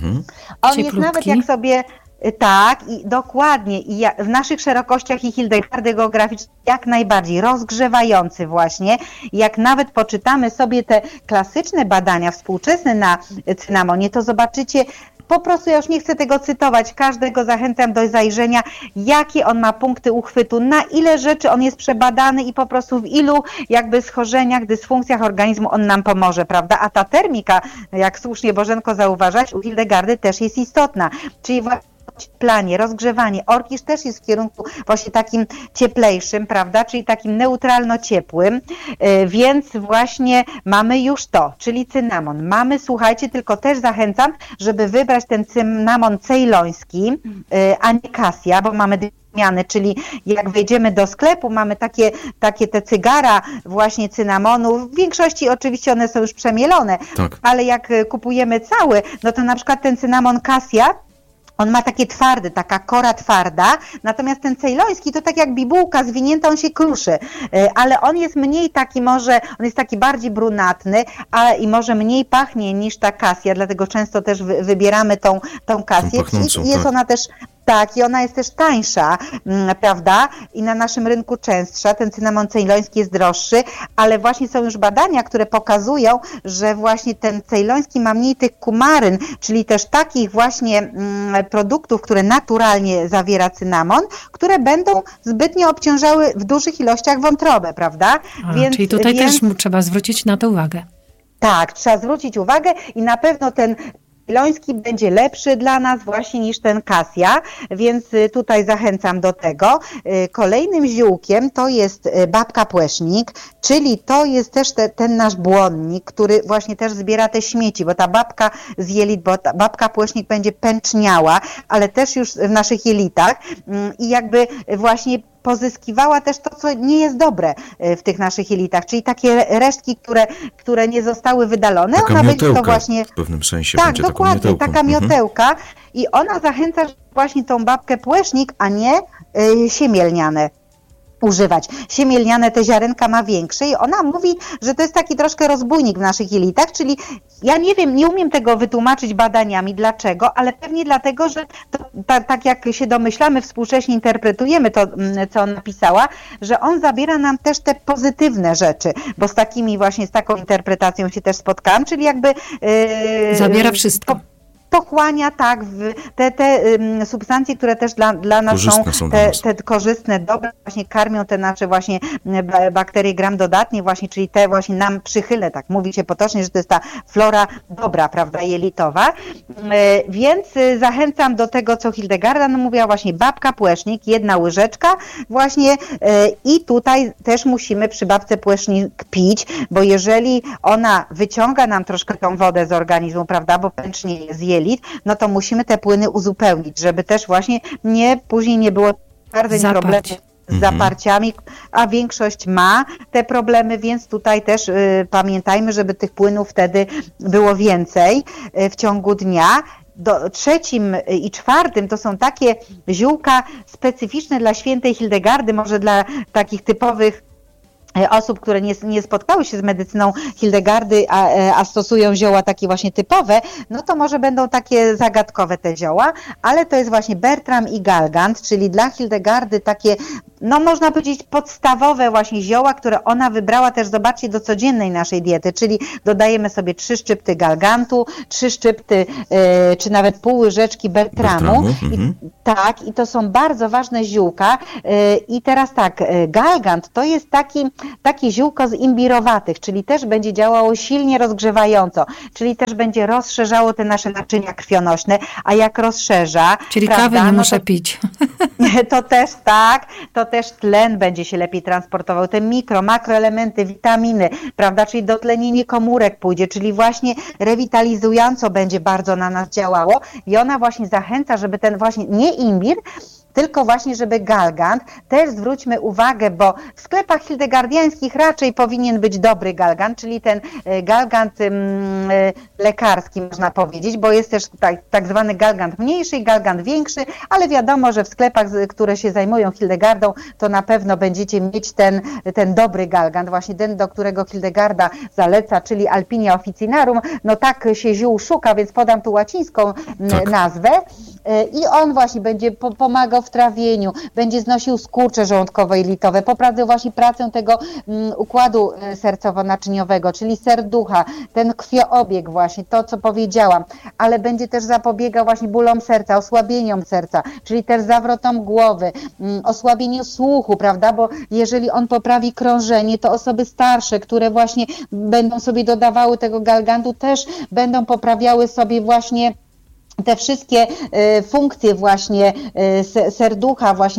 On Cieplutki. jest nawet jak sobie... Tak, i dokładnie. I w naszych szerokościach i Hildegardy geograficznej jak najbardziej rozgrzewający właśnie. Jak nawet poczytamy sobie te klasyczne badania współczesne na cynamonie, to zobaczycie, po prostu ja już nie chcę tego cytować, każdego zachęcam do zajrzenia, jakie on ma punkty uchwytu, na ile rzeczy on jest przebadany i po prostu w ilu jakby schorzeniach, dysfunkcjach organizmu on nam pomoże, prawda? A ta termika, jak słusznie Bożenko zauważasz, u Hildegardy też jest istotna, czyli planie, rozgrzewanie. Orkisz też jest w kierunku właśnie takim cieplejszym, prawda, czyli takim neutralno-ciepłym, więc właśnie mamy już to, czyli cynamon. Mamy, słuchajcie, tylko też zachęcam, żeby wybrać ten cynamon cejloński, a nie kasja, bo mamy zmiany, czyli jak wejdziemy do sklepu, mamy takie te cygara właśnie cynamonu, w większości oczywiście one są już przemielone, tak. ale jak kupujemy cały, no to na przykład ten cynamon kasja, on ma takie twarde, taka kora twarda, natomiast ten cejloński to tak jak bibułka zwinięta, on się kruszy, ale on jest mniej taki może, on jest taki bardziej brunatny, ale i może mniej pachnie niż ta kasja, dlatego często też wybieramy tą kasję. Jest ona też... Tak, i ona jest też tańsza, prawda? I na naszym rynku częstsza. Ten cynamon cejloński jest droższy, ale właśnie są już badania, które pokazują, że właśnie ten cejloński ma mniej tych kumaryn, czyli też takich właśnie produktów, które naturalnie zawiera cynamon, które będą zbytnio obciążały w dużych ilościach wątrobę, prawda? Czyli tutaj też trzeba zwrócić na to uwagę. Tak, trzeba zwrócić uwagę i na pewno ten cejloński będzie lepszy dla nas właśnie niż ten kasja, więc tutaj zachęcam do tego. Kolejnym ziółkiem to jest babka płesznik, czyli to jest też ten nasz błonnik, który właśnie też zbiera te śmieci, bo ta babka z jelit, bo ta babka płesznik będzie pęczniała, ale też już w naszych jelitach i jakby właśnie pozyskiwała też to, co nie jest dobre w tych naszych jelitach, czyli takie resztki, które nie zostały wydalone. Taka ona miotełka będzie to właśnie... w pewnym sensie tak, będzie dokładnie, taką miotełką. taka miotełka i ona zachęca właśnie tą babkę płesznik, a nie siemię lniane używać. Siemię lniane te ziarenka ma większe i ona mówi, że to jest taki troszkę rozbójnik w naszych jelitach, czyli ja nie wiem, nie umiem tego wytłumaczyć badaniami, dlaczego, ale pewnie dlatego, że to, tak jak się domyślamy, współcześnie interpretujemy to, co on napisała, że on zabiera nam też te pozytywne rzeczy, bo z taką interpretacją się też spotkałam, czyli jakby... zabiera wszystko. Pochłania tak te substancje, które też dla nas są te korzystne, dobre, właśnie karmią te nasze właśnie bakterie gram dodatnie właśnie, czyli te właśnie nam przychylne, tak mówi się potocznie, że to jest ta flora dobra, prawda, jelitowa, więc zachęcam do tego, co Hildegarda mówiła, właśnie babka płesznik, 1 łyżeczka właśnie i tutaj też musimy przy babce płesznik pić, bo jeżeli ona wyciąga nam troszkę tą wodę z organizmu, prawda, bo pęcznieje z jelit, no to musimy te płyny uzupełnić, żeby też właśnie później nie było bardzo problemów z zaparciami, a większość ma te problemy, więc tutaj też pamiętajmy, żeby tych płynów wtedy było więcej w ciągu dnia. 3. i 4. to są takie ziółka specyficzne dla świętej Hildegardy, może dla takich typowych osób, które nie spotkały się z medycyną Hildegardy, a stosują zioła takie właśnie typowe, no to może będą takie zagadkowe te zioła, ale to jest właśnie Bertram i Galgant, czyli dla Hildegardy takie, no można powiedzieć podstawowe właśnie zioła, które ona wybrała też, zobaczcie, do codziennej naszej diety, czyli dodajemy sobie 3 szczypty Galgantu, 3 szczypty, czy nawet pół łyżeczki Bertramu. Tak, i to są bardzo ważne ziółka. I teraz tak, Galgant to jest takie ziółko z imbirowatych, czyli też będzie działało silnie rozgrzewająco, czyli też będzie rozszerzało te nasze naczynia krwionośne, a jak rozszerza... Czyli kawy nie muszę pić. To też tak, to też tlen będzie się lepiej transportował, te makroelementy, witaminy, prawda, czyli dotlenienie komórek pójdzie, czyli właśnie rewitalizująco będzie bardzo na nas działało i ona właśnie zachęca, żeby ten właśnie nie imbir, tylko właśnie, żeby Galgant, też zwróćmy uwagę, bo w sklepach hildegardiańskich raczej powinien być dobry Galgant, czyli ten Galgant lekarski można powiedzieć, bo jest też tak zwany Galgant mniejszy i Galgant większy, ale wiadomo, że w sklepach, które się zajmują Hildegardą, to na pewno będziecie mieć ten dobry Galgant, właśnie ten, do którego Hildegarda zaleca, czyli Alpinia officinarum, no tak się ziół szuka, więc podam tu łacińską nazwę i on właśnie będzie pomagał w trawieniu, będzie znosił skurcze żołądkowe i litowe, poprawił właśnie pracę tego układu sercowo-naczyniowego, czyli serducha, ten krwioobieg właśnie, to co powiedziałam, ale będzie też zapobiegał właśnie bólom serca, osłabieniom serca, czyli też zawrotom głowy, osłabieniu słuchu, prawda, bo jeżeli on poprawi krążenie, to osoby starsze, które właśnie będą sobie dodawały tego Galgantu, też będą poprawiały sobie właśnie te wszystkie funkcje właśnie serducha właśnie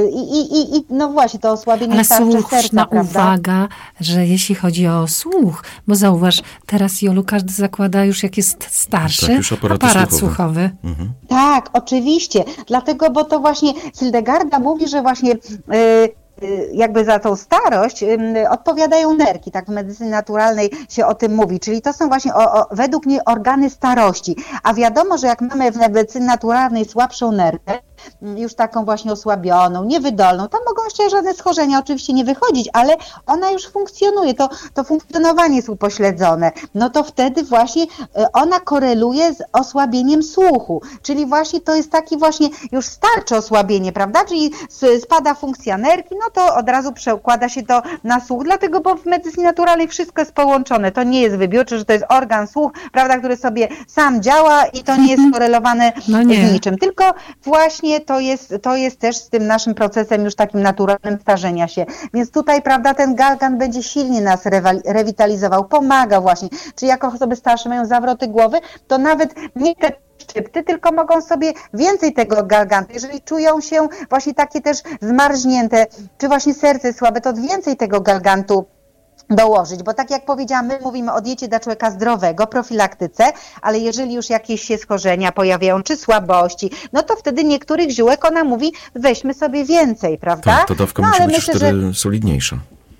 i no właśnie to osłabienie ale starcze serca, słuszna prawda? uwaga, że jeśli chodzi o słuch, bo zauważ, teraz Jolu każdy zakłada już jak jest starszy, tak, już aparat słuchowy. Tak, oczywiście, dlatego, bo to właśnie Hildegarda mówi, że właśnie jakby za tą starość odpowiadają nerki, tak w medycynie naturalnej się o tym mówi, czyli to są właśnie według niej organy starości, a wiadomo, że jak mamy w medycynie naturalnej słabszą nerkę, już taką właśnie osłabioną, niewydolną, tam mogą jeszcze żadne schorzenia oczywiście nie wychodzić, ale ona już funkcjonuje, to funkcjonowanie jest upośledzone, no to wtedy właśnie ona koreluje z osłabieniem słuchu, czyli właśnie to jest taki właśnie już starcze osłabienie, prawda, czyli spada funkcja nerki, no to od razu przekłada się to na słuch, dlatego, bo w medycynie naturalnej wszystko jest połączone, to nie jest wybiórcze, że to jest organ słuch, prawda, który sobie sam działa i to nie jest skorelowane z niczym, tylko właśnie to jest też z tym naszym procesem już takim naturalnym starzenia się. Więc tutaj, prawda, ten Galgant będzie silnie nas rewitalizował, pomaga właśnie. Czyli jak osoby starsze mają zawroty głowy, to nawet nie te szczypty, tylko mogą sobie więcej tego Galgantu. Jeżeli czują się właśnie takie też zmarznięte, czy właśnie serce słabe, to więcej tego Galgantu dołożyć, bo tak jak powiedziałam, my mówimy o diecie dla człowieka zdrowego, profilaktyce, ale jeżeli już jakieś się schorzenia pojawiają, czy słabości, no to wtedy niektórych ziółek ona mówi, weźmy sobie więcej, prawda? Tak, to dawka musi być wtedy solidniejsza.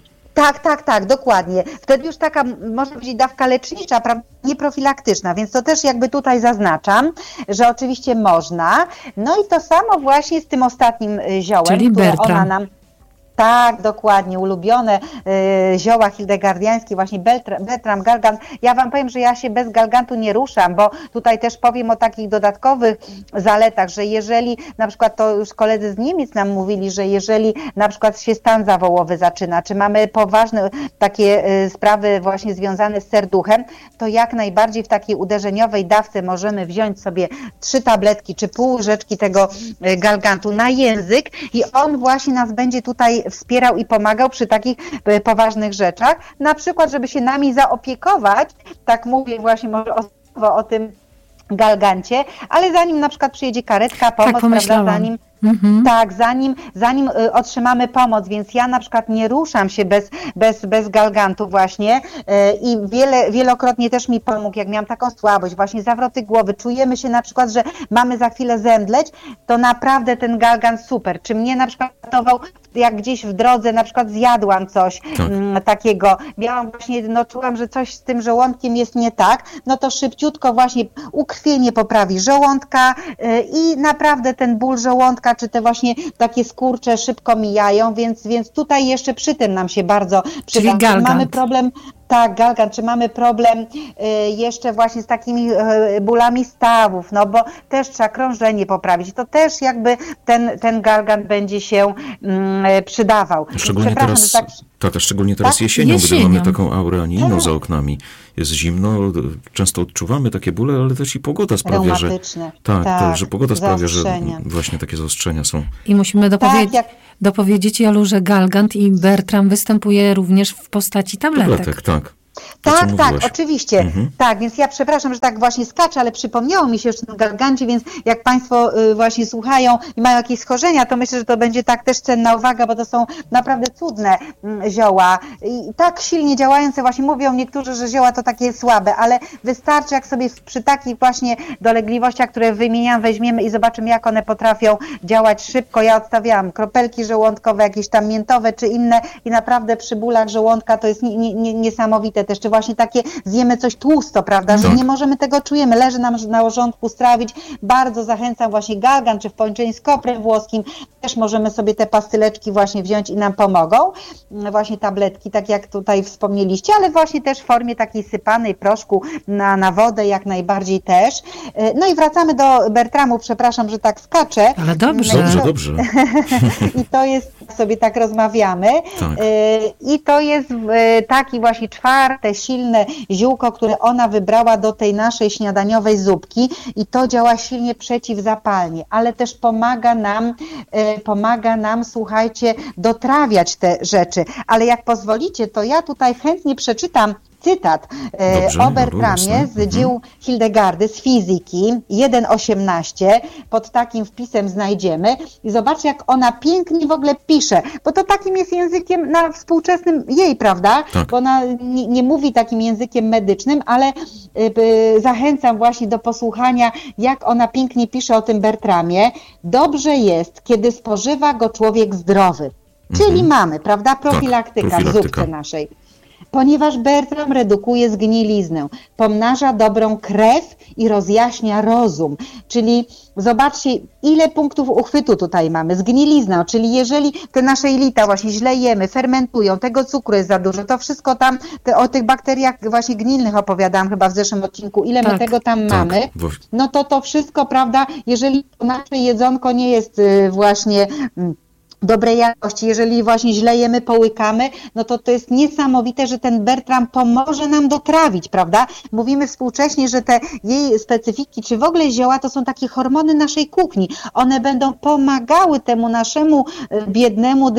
Tak, dokładnie. Wtedy już taka, można powiedzieć, dawka lecznicza, prawda, nieprofilaktyczna, więc to też jakby tutaj zaznaczam, że oczywiście można. No i to samo właśnie z tym ostatnim ziołem, czyli które Bertram. ona nam... Tak, dokładnie, ulubione zioła hildegardiańskie, właśnie Bertram, Galgant. Ja wam powiem, że ja się bez Galgantu nie ruszam, bo tutaj też powiem o takich dodatkowych zaletach, że jeżeli, na przykład to już koledzy z Niemiec nam mówili, że jeżeli na przykład się stan zawołowy zaczyna, czy mamy poważne takie sprawy właśnie związane z serduchem, to jak najbardziej w takiej uderzeniowej dawce możemy wziąć sobie 3 tabletki, czy pół łyżeczki tego Galgantu na język i on właśnie nas będzie tutaj wspierał i pomagał przy takich poważnych rzeczach, na przykład, żeby się nami zaopiekować, tak mówię właśnie może o tym Galgancie, ale zanim na przykład przyjedzie karetka, pomoc, prawda, zanim otrzymamy pomoc, więc ja na przykład nie ruszam się bez Galgantu właśnie i wielokrotnie też mi pomógł, jak miałam taką słabość, właśnie zawroty głowy, czujemy się na przykład, że mamy za chwilę zemdleć, to naprawdę ten Galgant super, czy mnie na przykład ratował, jak gdzieś w drodze na przykład zjadłam coś takiego, miałam właśnie, no czułam, że coś z tym żołądkiem jest nie tak, no to szybciutko właśnie ukrwienie poprawi żołądka i naprawdę ten ból żołądka języka, czy te właśnie takie skurcze szybko mijają, więc tutaj jeszcze przy tym nam się bardzo przyda. galgant. Mamy problem. Tak, galgant, czy mamy problem jeszcze właśnie z takimi bólami stawów, no bo też trzeba krążenie poprawić, to też jakby ten galgant będzie się przydawał. Szczególnie teraz, szczególnie teraz tak? jesienią, gdy Jesienią. mamy taką aurę, a nie inną za oknami. Jest zimno, często odczuwamy takie bóle, ale też i pogoda sprawia, że że pogoda sprawia, że właśnie takie zaostrzenia są. I musimy dopowiedzieć, Jolu, że galgant i Bertram występuje również w postaci tabletek. Tak. Tak, oczywiście. Tak, więc ja przepraszam, że tak właśnie skaczę, ale przypomniało mi się już o tym galgancie, więc jak Państwo właśnie słuchają i mają jakieś schorzenia, to myślę, że to będzie tak też cenna uwaga, bo to są naprawdę cudne zioła i tak silnie działające, właśnie mówią niektórzy, że zioła to takie słabe, ale wystarczy, jak sobie przy takich właśnie dolegliwościach, które wymieniam, weźmiemy i zobaczymy, jak one potrafią działać szybko. Ja odstawiałam kropelki żołądkowe, jakieś tam miętowe czy inne i naprawdę przy bólach żołądka to jest niesamowite też, czy właśnie takie zjemy coś tłusto, prawda, że nie możemy tego, czujemy, leży nam na żołądku strawić. Bardzo zachęcam właśnie galgant, czy w połączeniu z koprem włoskim, też możemy sobie te pastyleczki właśnie wziąć i nam pomogą. Właśnie tabletki, tak jak tutaj wspomnieliście, ale właśnie też w formie takiej sypanej proszku na wodę jak najbardziej też. No i wracamy do Bertramu, przepraszam, że tak skaczę. Ale dobrze. Dobrze. I to jest, sobie tak rozmawiamy. Tak. I to jest taki właśnie czwarte, silne ziółko, które ona wybrała do tej naszej śniadaniowej zupki i to działa silnie przeciwzapalnie, ale też pomaga nam, słuchajcie, dotrawiać te rzeczy. Ale jak pozwolicie, to ja tutaj chętnie przeczytam cytat o Bertramie z dzieł Hildegardy z fizyki 1.18, pod takim wpisem znajdziemy i zobaczcie, jak ona pięknie w ogóle pisze, bo to takim jest językiem na współczesnym jej, prawda? Tak. Bo ona nie mówi takim językiem medycznym, ale zachęcam właśnie do posłuchania, jak ona pięknie pisze o tym Bertramie. Dobrze jest, kiedy spożywa go człowiek zdrowy. Czyli mamy, prawda, profilaktyka w zupce naszej. Ponieważ Bertram redukuje zgniliznę, pomnaża dobrą krew i rozjaśnia rozum. Czyli zobaczcie, ile punktów uchwytu tutaj mamy. Zgnilizna, czyli jeżeli te nasze jelita właśnie źle jemy, fermentują, tego cukru jest za dużo, to wszystko tam, o tych bakteriach właśnie gnilnych opowiadałam chyba w zeszłym odcinku, ile my tego tam mamy, no to wszystko, prawda, jeżeli nasze jedzonko nie jest właśnie dobrej jakości, jeżeli właśnie źle jemy, połykamy, no to jest niesamowite, że ten Bertram pomoże nam dotrawić, prawda? Mówimy współcześnie, że te jej specyfiki, czy w ogóle zioła, to są takie hormony naszej kuchni. One będą pomagały temu naszemu biednemu,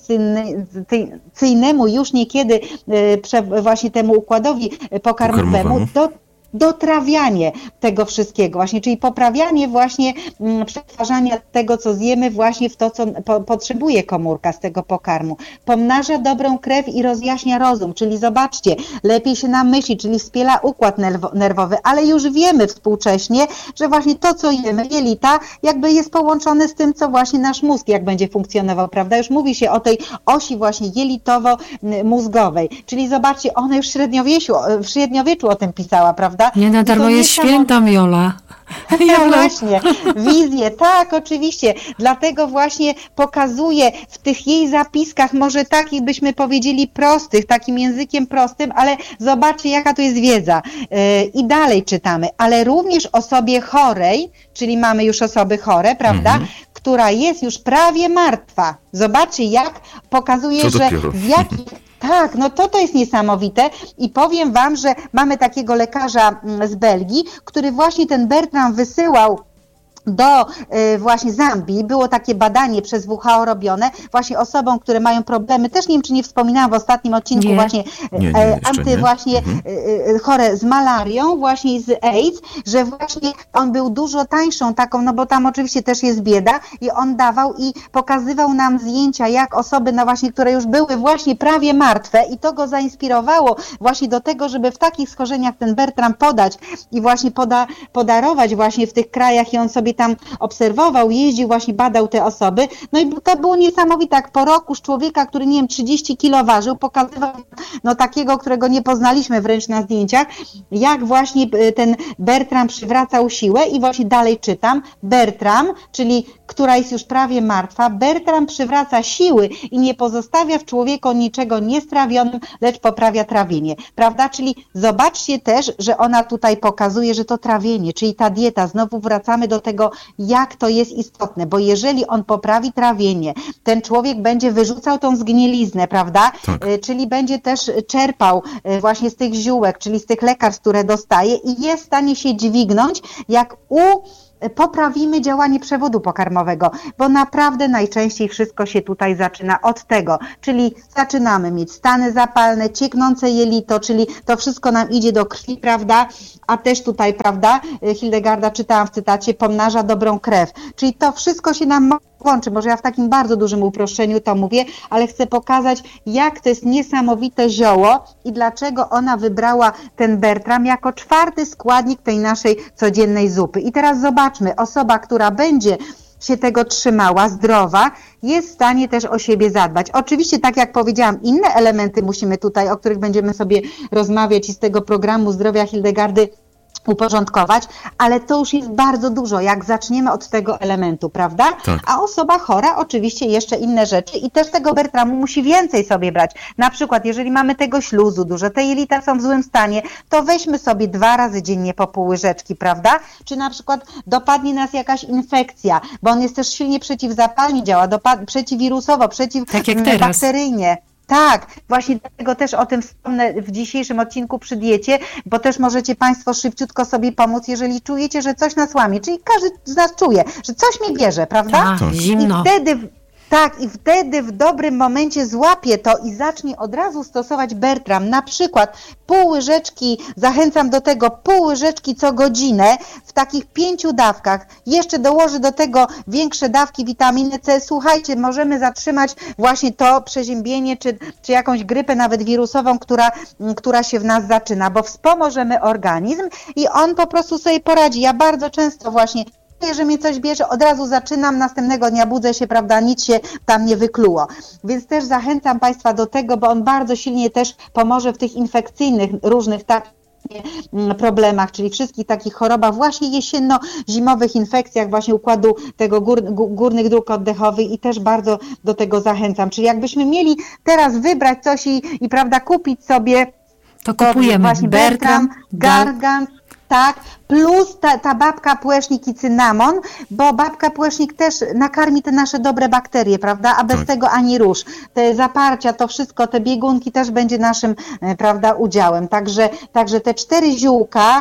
dysfunkcyjnemu już niekiedy właśnie temu układowi pokarmowemu dotrawianie tego wszystkiego właśnie, czyli poprawianie właśnie przetwarzania tego, co zjemy właśnie w to, co potrzebuje komórka z tego pokarmu. Pomnaża dobrą krew i rozjaśnia rozum, czyli zobaczcie, lepiej się nam myśli, czyli wspiera układ nerwowy, ale już wiemy współcześnie, że właśnie to, co jemy, jelita, jakby jest połączone z tym, co właśnie nasz mózg, jak będzie funkcjonował, prawda? Już mówi się o tej osi właśnie jelitowo-mózgowej, czyli zobaczcie, ona już w średniowieczu o tym pisała, prawda? Nie na darmo jest świętą, Jola. No właśnie, wizję, tak, oczywiście. Dlatego właśnie pokazuje w tych jej zapiskach, może takich byśmy powiedzieli prostych, takim językiem prostym, ale zobaczcie, jaka tu jest wiedza. I dalej czytamy, ale również osobie chorej, czyli mamy już osoby chore, prawda, która jest już prawie martwa. Zobaczcie, jak pokazuje, że z jakich... Tak, no to jest niesamowite i powiem wam, że mamy takiego lekarza z Belgii, który właśnie ten Bertram wysyłał do właśnie Zambii. Było takie badanie przez WHO robione właśnie osobom, które mają problemy, też nie wiem, czy nie wspominałam w ostatnim odcinku, właśnie chore z malarią, właśnie z AIDS, że właśnie on był dużo tańszą taką, no bo tam oczywiście też jest bieda i on dawał i pokazywał nam zdjęcia, jak osoby, no właśnie, które już były właśnie prawie martwe i to go zainspirowało właśnie do tego, żeby w takich schorzeniach ten Bertram podać i właśnie podarować właśnie w tych krajach i on sobie tam obserwował, jeździł, właśnie badał te osoby, no i to było niesamowite, jak po roku z człowieka, który, nie wiem, 30 kilo ważył, pokazywał no takiego, którego nie poznaliśmy wręcz na zdjęciach, jak właśnie ten Bertram przywracał siłę i właśnie dalej czytam, Bertram, czyli która jest już prawie martwa, Bertram przywraca siły i nie pozostawia w człowieku niczego niestrawionym, lecz poprawia trawienie, prawda? Czyli zobaczcie też, że ona tutaj pokazuje, że to trawienie, czyli ta dieta, znowu wracamy do tego, jak to jest istotne, bo jeżeli on poprawi trawienie, ten człowiek będzie wyrzucał tą zgniliznę, prawda? Tak. Czyli będzie też czerpał właśnie z tych ziółek, czyli z tych lekarstw, które dostaje i jest w stanie się dźwignąć, jak poprawimy działanie przewodu pokarmowego, bo naprawdę najczęściej wszystko się tutaj zaczyna od tego, czyli zaczynamy mieć stany zapalne, cieknące jelito, czyli to wszystko nam idzie do krwi, prawda, a też tutaj, prawda, Hildegarda, czytałam w cytacie, pomnaża dobrą krew, czyli to wszystko się nam łączy, może ja w takim bardzo dużym uproszczeniu to mówię, ale chcę pokazać, jak to jest niesamowite zioło i dlaczego ona wybrała ten Bertram jako 4. składnik tej naszej codziennej zupy. I teraz zobaczmy, osoba, która będzie się tego trzymała, zdrowa, jest w stanie też o siebie zadbać. Oczywiście, tak jak powiedziałam, inne elementy musimy tutaj, o których będziemy sobie rozmawiać i z tego programu zdrowia Hildegardy uporządkować, ale to już jest bardzo dużo, jak zaczniemy od tego elementu, prawda? Tak. A osoba chora oczywiście jeszcze inne rzeczy i też tego Bertramu musi więcej sobie brać. Na przykład, jeżeli mamy tego śluzu dużo, te jelita są w złym stanie, to weźmy sobie 2 razy dziennie po pół łyżeczki, prawda? Czy na przykład dopadnie nas jakaś infekcja, bo on jest też silnie przeciwzapalnie działa, przeciwwirusowo, tak jak teraz. bakteryjnie. Tak, właśnie dlatego też o tym wspomnę w dzisiejszym odcinku przy diecie, bo też możecie Państwo szybciutko sobie pomóc, jeżeli czujecie, że coś nas łamie, czyli każdy z nas czuje, że coś mnie bierze, prawda? Tak, zimno. I wtedy w dobrym momencie złapie to i zacznie od razu stosować Bertram. Na przykład pół łyżeczki, zachęcam do tego, pół łyżeczki co godzinę w takich 5 dawkach. Jeszcze dołoży do tego większe dawki witaminy C. Słuchajcie, możemy zatrzymać właśnie to przeziębienie czy jakąś grypę nawet wirusową, która się w nas zaczyna, bo wspomożemy organizm i on po prostu sobie poradzi. Ja bardzo często właśnie że mnie coś bierze, od razu zaczynam, następnego dnia budzę się, prawda, nic się tam nie wykluło. Więc też zachęcam Państwa do tego, bo on bardzo silnie też pomoże w tych infekcyjnych różnych problemach, czyli wszystkich takich chorobach właśnie jesienno-zimowych infekcjach właśnie układu tego górnych dróg oddechowych i też bardzo do tego zachęcam. Czyli jakbyśmy mieli teraz wybrać coś i prawda, kupić sobie to kupujemy właśnie Bertram, Gargant, tak, plus ta babka płecznik i cynamon, bo babka płecznik też nakarmi te nasze dobre bakterie, prawda, a bez tego ani rusz. Te zaparcia, to wszystko, te biegunki też będzie naszym, prawda, udziałem. Także te 4 ziółka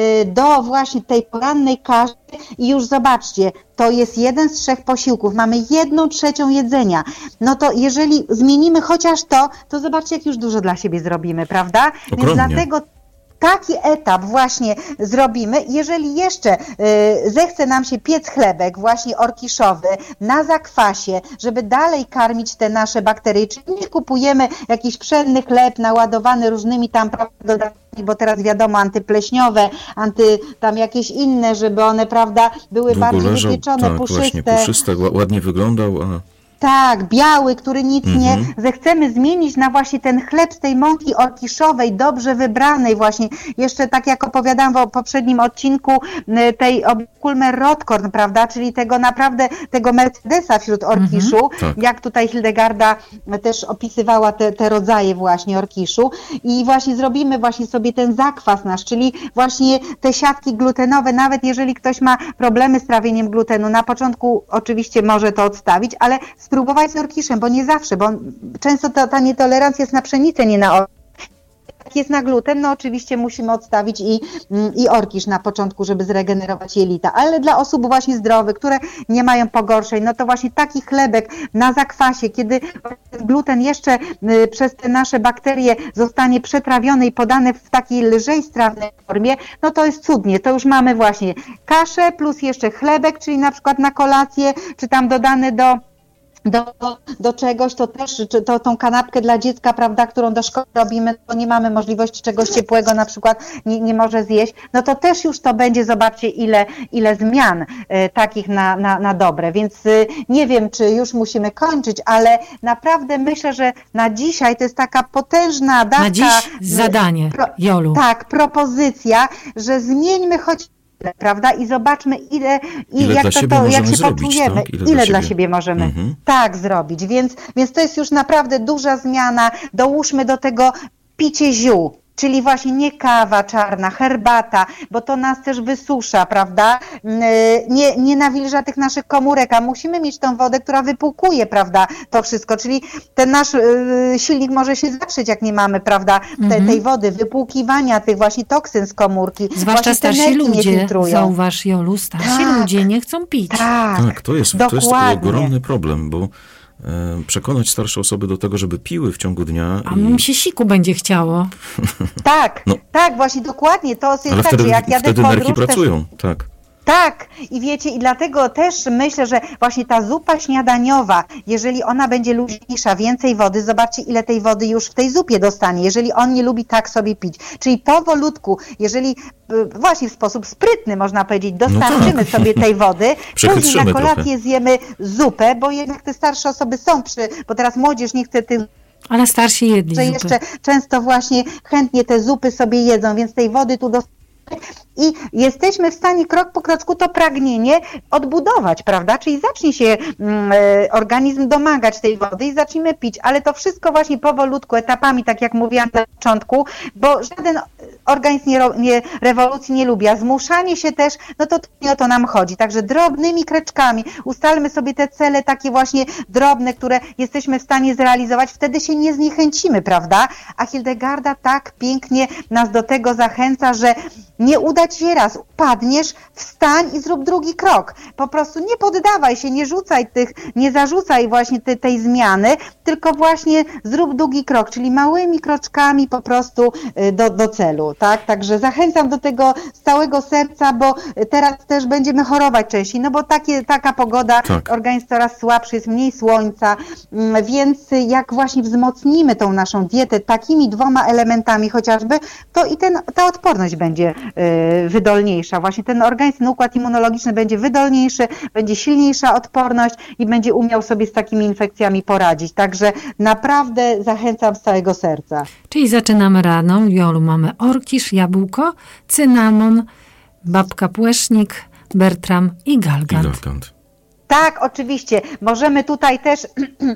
do właśnie tej porannej kaszy i już zobaczcie, to jest 1 z 3 posiłków, mamy 1/3 jedzenia. No to jeżeli zmienimy chociaż to zobaczcie, jak już dużo dla siebie zrobimy, prawda? Ogromnie. Więc dlatego taki etap właśnie zrobimy. Jeżeli jeszcze zechce nam się piec chlebek właśnie orkiszowy na zakwasie, żeby dalej karmić te nasze bakterie, czyli nie kupujemy jakiś pszenny chleb naładowany różnymi tam dodatkami, bo teraz wiadomo, antypleśniowe, tam jakieś inne, żeby one, prawda, były bardziej wypieczone, puszyste. Właśnie puszyste, ładnie wyglądał, Tak, biały, który nic nie zechcemy zmienić na właśnie ten chleb z tej mąki orkiszowej, dobrze wybranej właśnie. Jeszcze tak jak opowiadałam w poprzednim odcinku tej Kulmer Rotkorn, prawda, czyli tego naprawdę, tego Mercedesa wśród orkiszu, jak tutaj Hildegarda też opisywała te rodzaje właśnie orkiszu i właśnie zrobimy właśnie sobie ten zakwas nasz, czyli właśnie te siatki glutenowe, nawet jeżeli ktoś ma problemy z trawieniem glutenu, na początku oczywiście może to odstawić, ale spróbować z orkiszem, bo nie zawsze, bo często ta nietolerancja jest na pszenicę, nie na orkisz. Jak jest na gluten, no oczywiście musimy odstawić i orkisz na początku, żeby zregenerować jelita, ale dla osób właśnie zdrowych, które nie mają pogorszeń, no to właśnie taki chlebek na zakwasie, kiedy gluten jeszcze przez te nasze bakterie zostanie przetrawiony i podany w takiej lżej strawnej formie, no to jest cudnie, to już mamy właśnie kaszę plus jeszcze chlebek, czyli na przykład na kolację, czy tam dodany do do czegoś, to też tą kanapkę dla dziecka, prawda, którą do szkoły robimy, to nie mamy możliwości czegoś ciepłego, na przykład nie może zjeść, no to też już to będzie, zobaczcie ile zmian takich na dobre, więc nie wiem, czy już musimy kończyć, ale naprawdę myślę, że na dzisiaj to jest taka potężna dawka. Na dziś zadanie, Jolu. Tak, propozycja, że zmieńmy choć prawda? I zobaczmy, ile jak się poczujemy, tak? Ile dla siebie możemy tak zrobić. Więc to jest już naprawdę duża zmiana. Dołóżmy do tego picie ziół. Czyli właśnie nie kawa czarna, herbata, bo to nas też wysusza, prawda? Nie nawilża tych naszych komórek, a musimy mieć tą wodę, która wypłukuje, prawda, to wszystko. Czyli ten nasz silnik może się zatrzeć, jak nie mamy, prawda, tej wody, wypłukiwania tych właśnie toksyn z komórki. Zwłaszcza starsi ludzie, zauważ, Jolu, starsi ludzie nie chcą pić. Tak, to jest ogromny problem, bo przekonać starsze osoby do tego, żeby piły w ciągu dnia. A mi się siku będzie chciało. Tak, właśnie dokładnie. To jest ale tak, wtedy, że jak jadę wtedy nerki podróż, pracują, tak. Tak, i wiecie, i dlatego też myślę, że właśnie ta zupa śniadaniowa, jeżeli ona będzie luźniejsza, więcej wody, zobaczcie, ile tej wody już w tej zupie dostanie, jeżeli on nie lubi tak sobie pić. Czyli powolutku, jeżeli właśnie w sposób sprytny, można powiedzieć, dostarczymy sobie tej wody, później na kolację zjemy zupę, bo jednak te starsze osoby są bo teraz młodzież nie chce tych. Ale starsi jedli że zupy. Jeszcze często właśnie chętnie te zupy sobie jedzą, więc tej wody tu i jesteśmy w stanie krok po kroczku to pragnienie odbudować, prawda? Czyli zacznie się organizm domagać tej wody i zaczniemy pić, ale to wszystko właśnie powolutku, etapami, tak jak mówiłam na początku, bo żaden organizm rewolucji nie lubi, a zmuszanie się też, no to nie o to nam chodzi. Także drobnymi kreczkami ustalmy sobie te cele takie właśnie drobne, które jesteśmy w stanie zrealizować, wtedy się nie zniechęcimy, prawda? A Hildegarda tak pięknie nas do tego zachęca, że nie uda ci się raz, upadniesz, wstań i zrób drugi krok. Po prostu nie poddawaj się, nie zarzucaj właśnie tej zmiany, tylko właśnie zrób drugi krok, czyli małymi kroczkami po prostu do celu, tak? Także zachęcam do tego z całego serca, bo teraz też będziemy chorować częściej, no bo taka pogoda, organizm coraz słabszy, jest mniej słońca, więc jak właśnie wzmocnimy tą naszą dietę takimi 2 elementami chociażby, to i ta odporność będzie wydolniejsza. Właśnie ten organizm, ten układ immunologiczny będzie wydolniejszy, będzie silniejsza odporność i będzie umiał sobie z takimi infekcjami poradzić. Także naprawdę zachęcam z całego serca. Czyli zaczynamy rano. Jolu, mamy orkisz, jabłko, cynamon, babka płesznik, Bertram i galgant. Tak, oczywiście. Możemy tutaj też,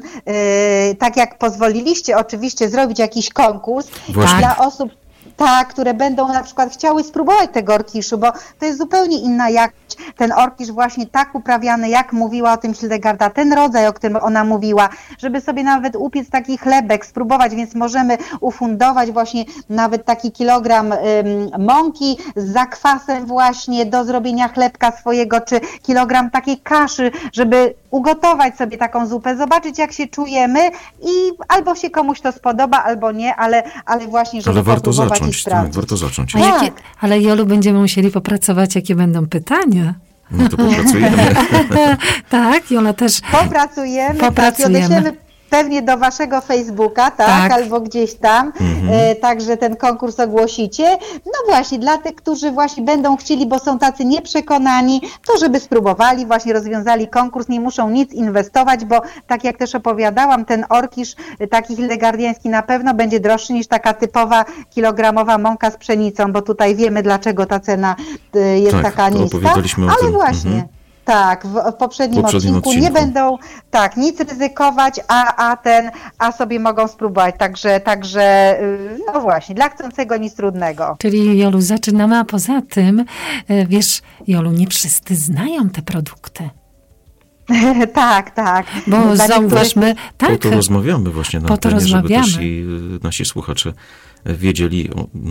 tak jak pozwoliliście, oczywiście zrobić jakiś konkurs dla osób, które będą na przykład chciały spróbować tego orkiszu, bo to jest zupełnie inna jakość. Ten orkisz właśnie tak uprawiany, jak mówiła o tym Hildegarda, ten rodzaj, o którym ona mówiła, żeby sobie nawet upiec taki chlebek, spróbować, więc możemy ufundować właśnie nawet taki kilogram mąki z zakwasem właśnie do zrobienia chlebka swojego, czy kilogram takiej kaszy, żeby ugotować sobie taką zupę, zobaczyć jak się czujemy i albo się komuś to spodoba, albo nie, ale właśnie, żeby warto zacząć, warto zacząć. Ale Jolu, będziemy musieli popracować, jakie będą pytania. No to popracujemy. Tak, Jola też. Popracujemy. Odeślemy pewnie do waszego Facebooka, albo gdzieś tam, także ten konkurs ogłosicie. No właśnie, dla tych, którzy właśnie będą chcieli, bo są tacy nieprzekonani, to żeby spróbowali, właśnie rozwiązali konkurs, nie muszą nic inwestować, bo tak jak też opowiadałam, ten orkisz taki hildegardiański na pewno będzie droższy niż taka typowa kilogramowa mąka z pszenicą, bo tutaj wiemy, dlaczego ta cena jest taka niska, ale właśnie. Tak, w poprzednim odcinku nie będą nic ryzykować, a sobie mogą spróbować. Także no właśnie, dla chcącego nic trudnego. Czyli Jolu, zaczynamy, a poza tym, wiesz, Jolu, nie wszyscy znają te produkty. Tak. Bo zauważmy, po to rozmawiamy właśnie na antenie, żeby też nasi słuchacze wiedzieli,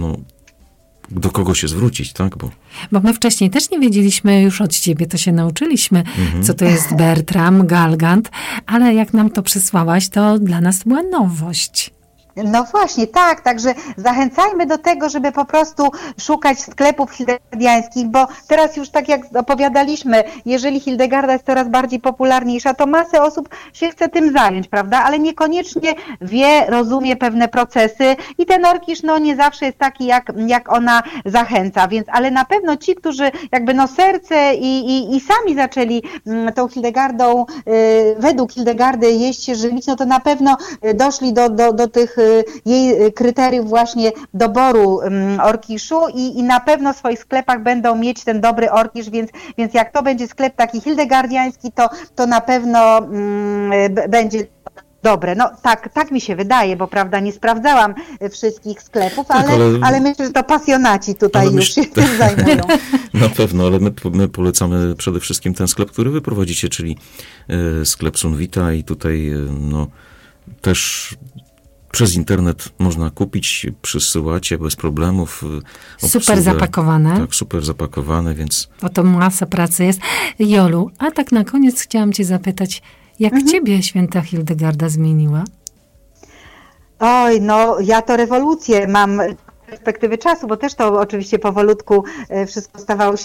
do kogo się zwrócić, tak? Bo my wcześniej też nie wiedzieliśmy, już od ciebie to się nauczyliśmy, co to jest Bertram, galgant, ale jak nam to przysłałaś, to dla nas była nowość. No właśnie, tak, także zachęcajmy do tego, żeby po prostu szukać sklepów hildegardiańskich, bo teraz już tak jak opowiadaliśmy, jeżeli Hildegarda jest coraz bardziej popularniejsza, to masę osób się chce tym zająć, prawda, ale niekoniecznie wie, rozumie pewne procesy i ten orkisz no nie zawsze jest taki, jak ona zachęca, więc, ale na pewno ci, którzy jakby no serce i sami zaczęli tą Hildegardą, według Hildegardy jeść się, żywić, no to na pewno doszli do tych jej kryteriów właśnie doboru orkiszu i na pewno w swoich sklepach będą mieć ten dobry orkisz, więc jak to będzie sklep taki hildegardiański, to na pewno będzie dobre. No tak mi się wydaje, bo prawda nie sprawdzałam wszystkich sklepów, ale myślę, że to pasjonaci tutaj już się tym zajmują. Na pewno, ale my polecamy przede wszystkim ten sklep, który wy prowadzicie, czyli sklep Sunvita i tutaj no też przez internet można kupić, przysyłacie bez problemów. Super zapakowane. Tak, super zapakowane, więc... Oto masa pracy jest. Jolu, a tak na koniec chciałam cię zapytać, jak ciebie święta Hildegarda zmieniła? Oj, no ja to rewolucję mam z perspektywy czasu, bo też to oczywiście powolutku wszystko stawało się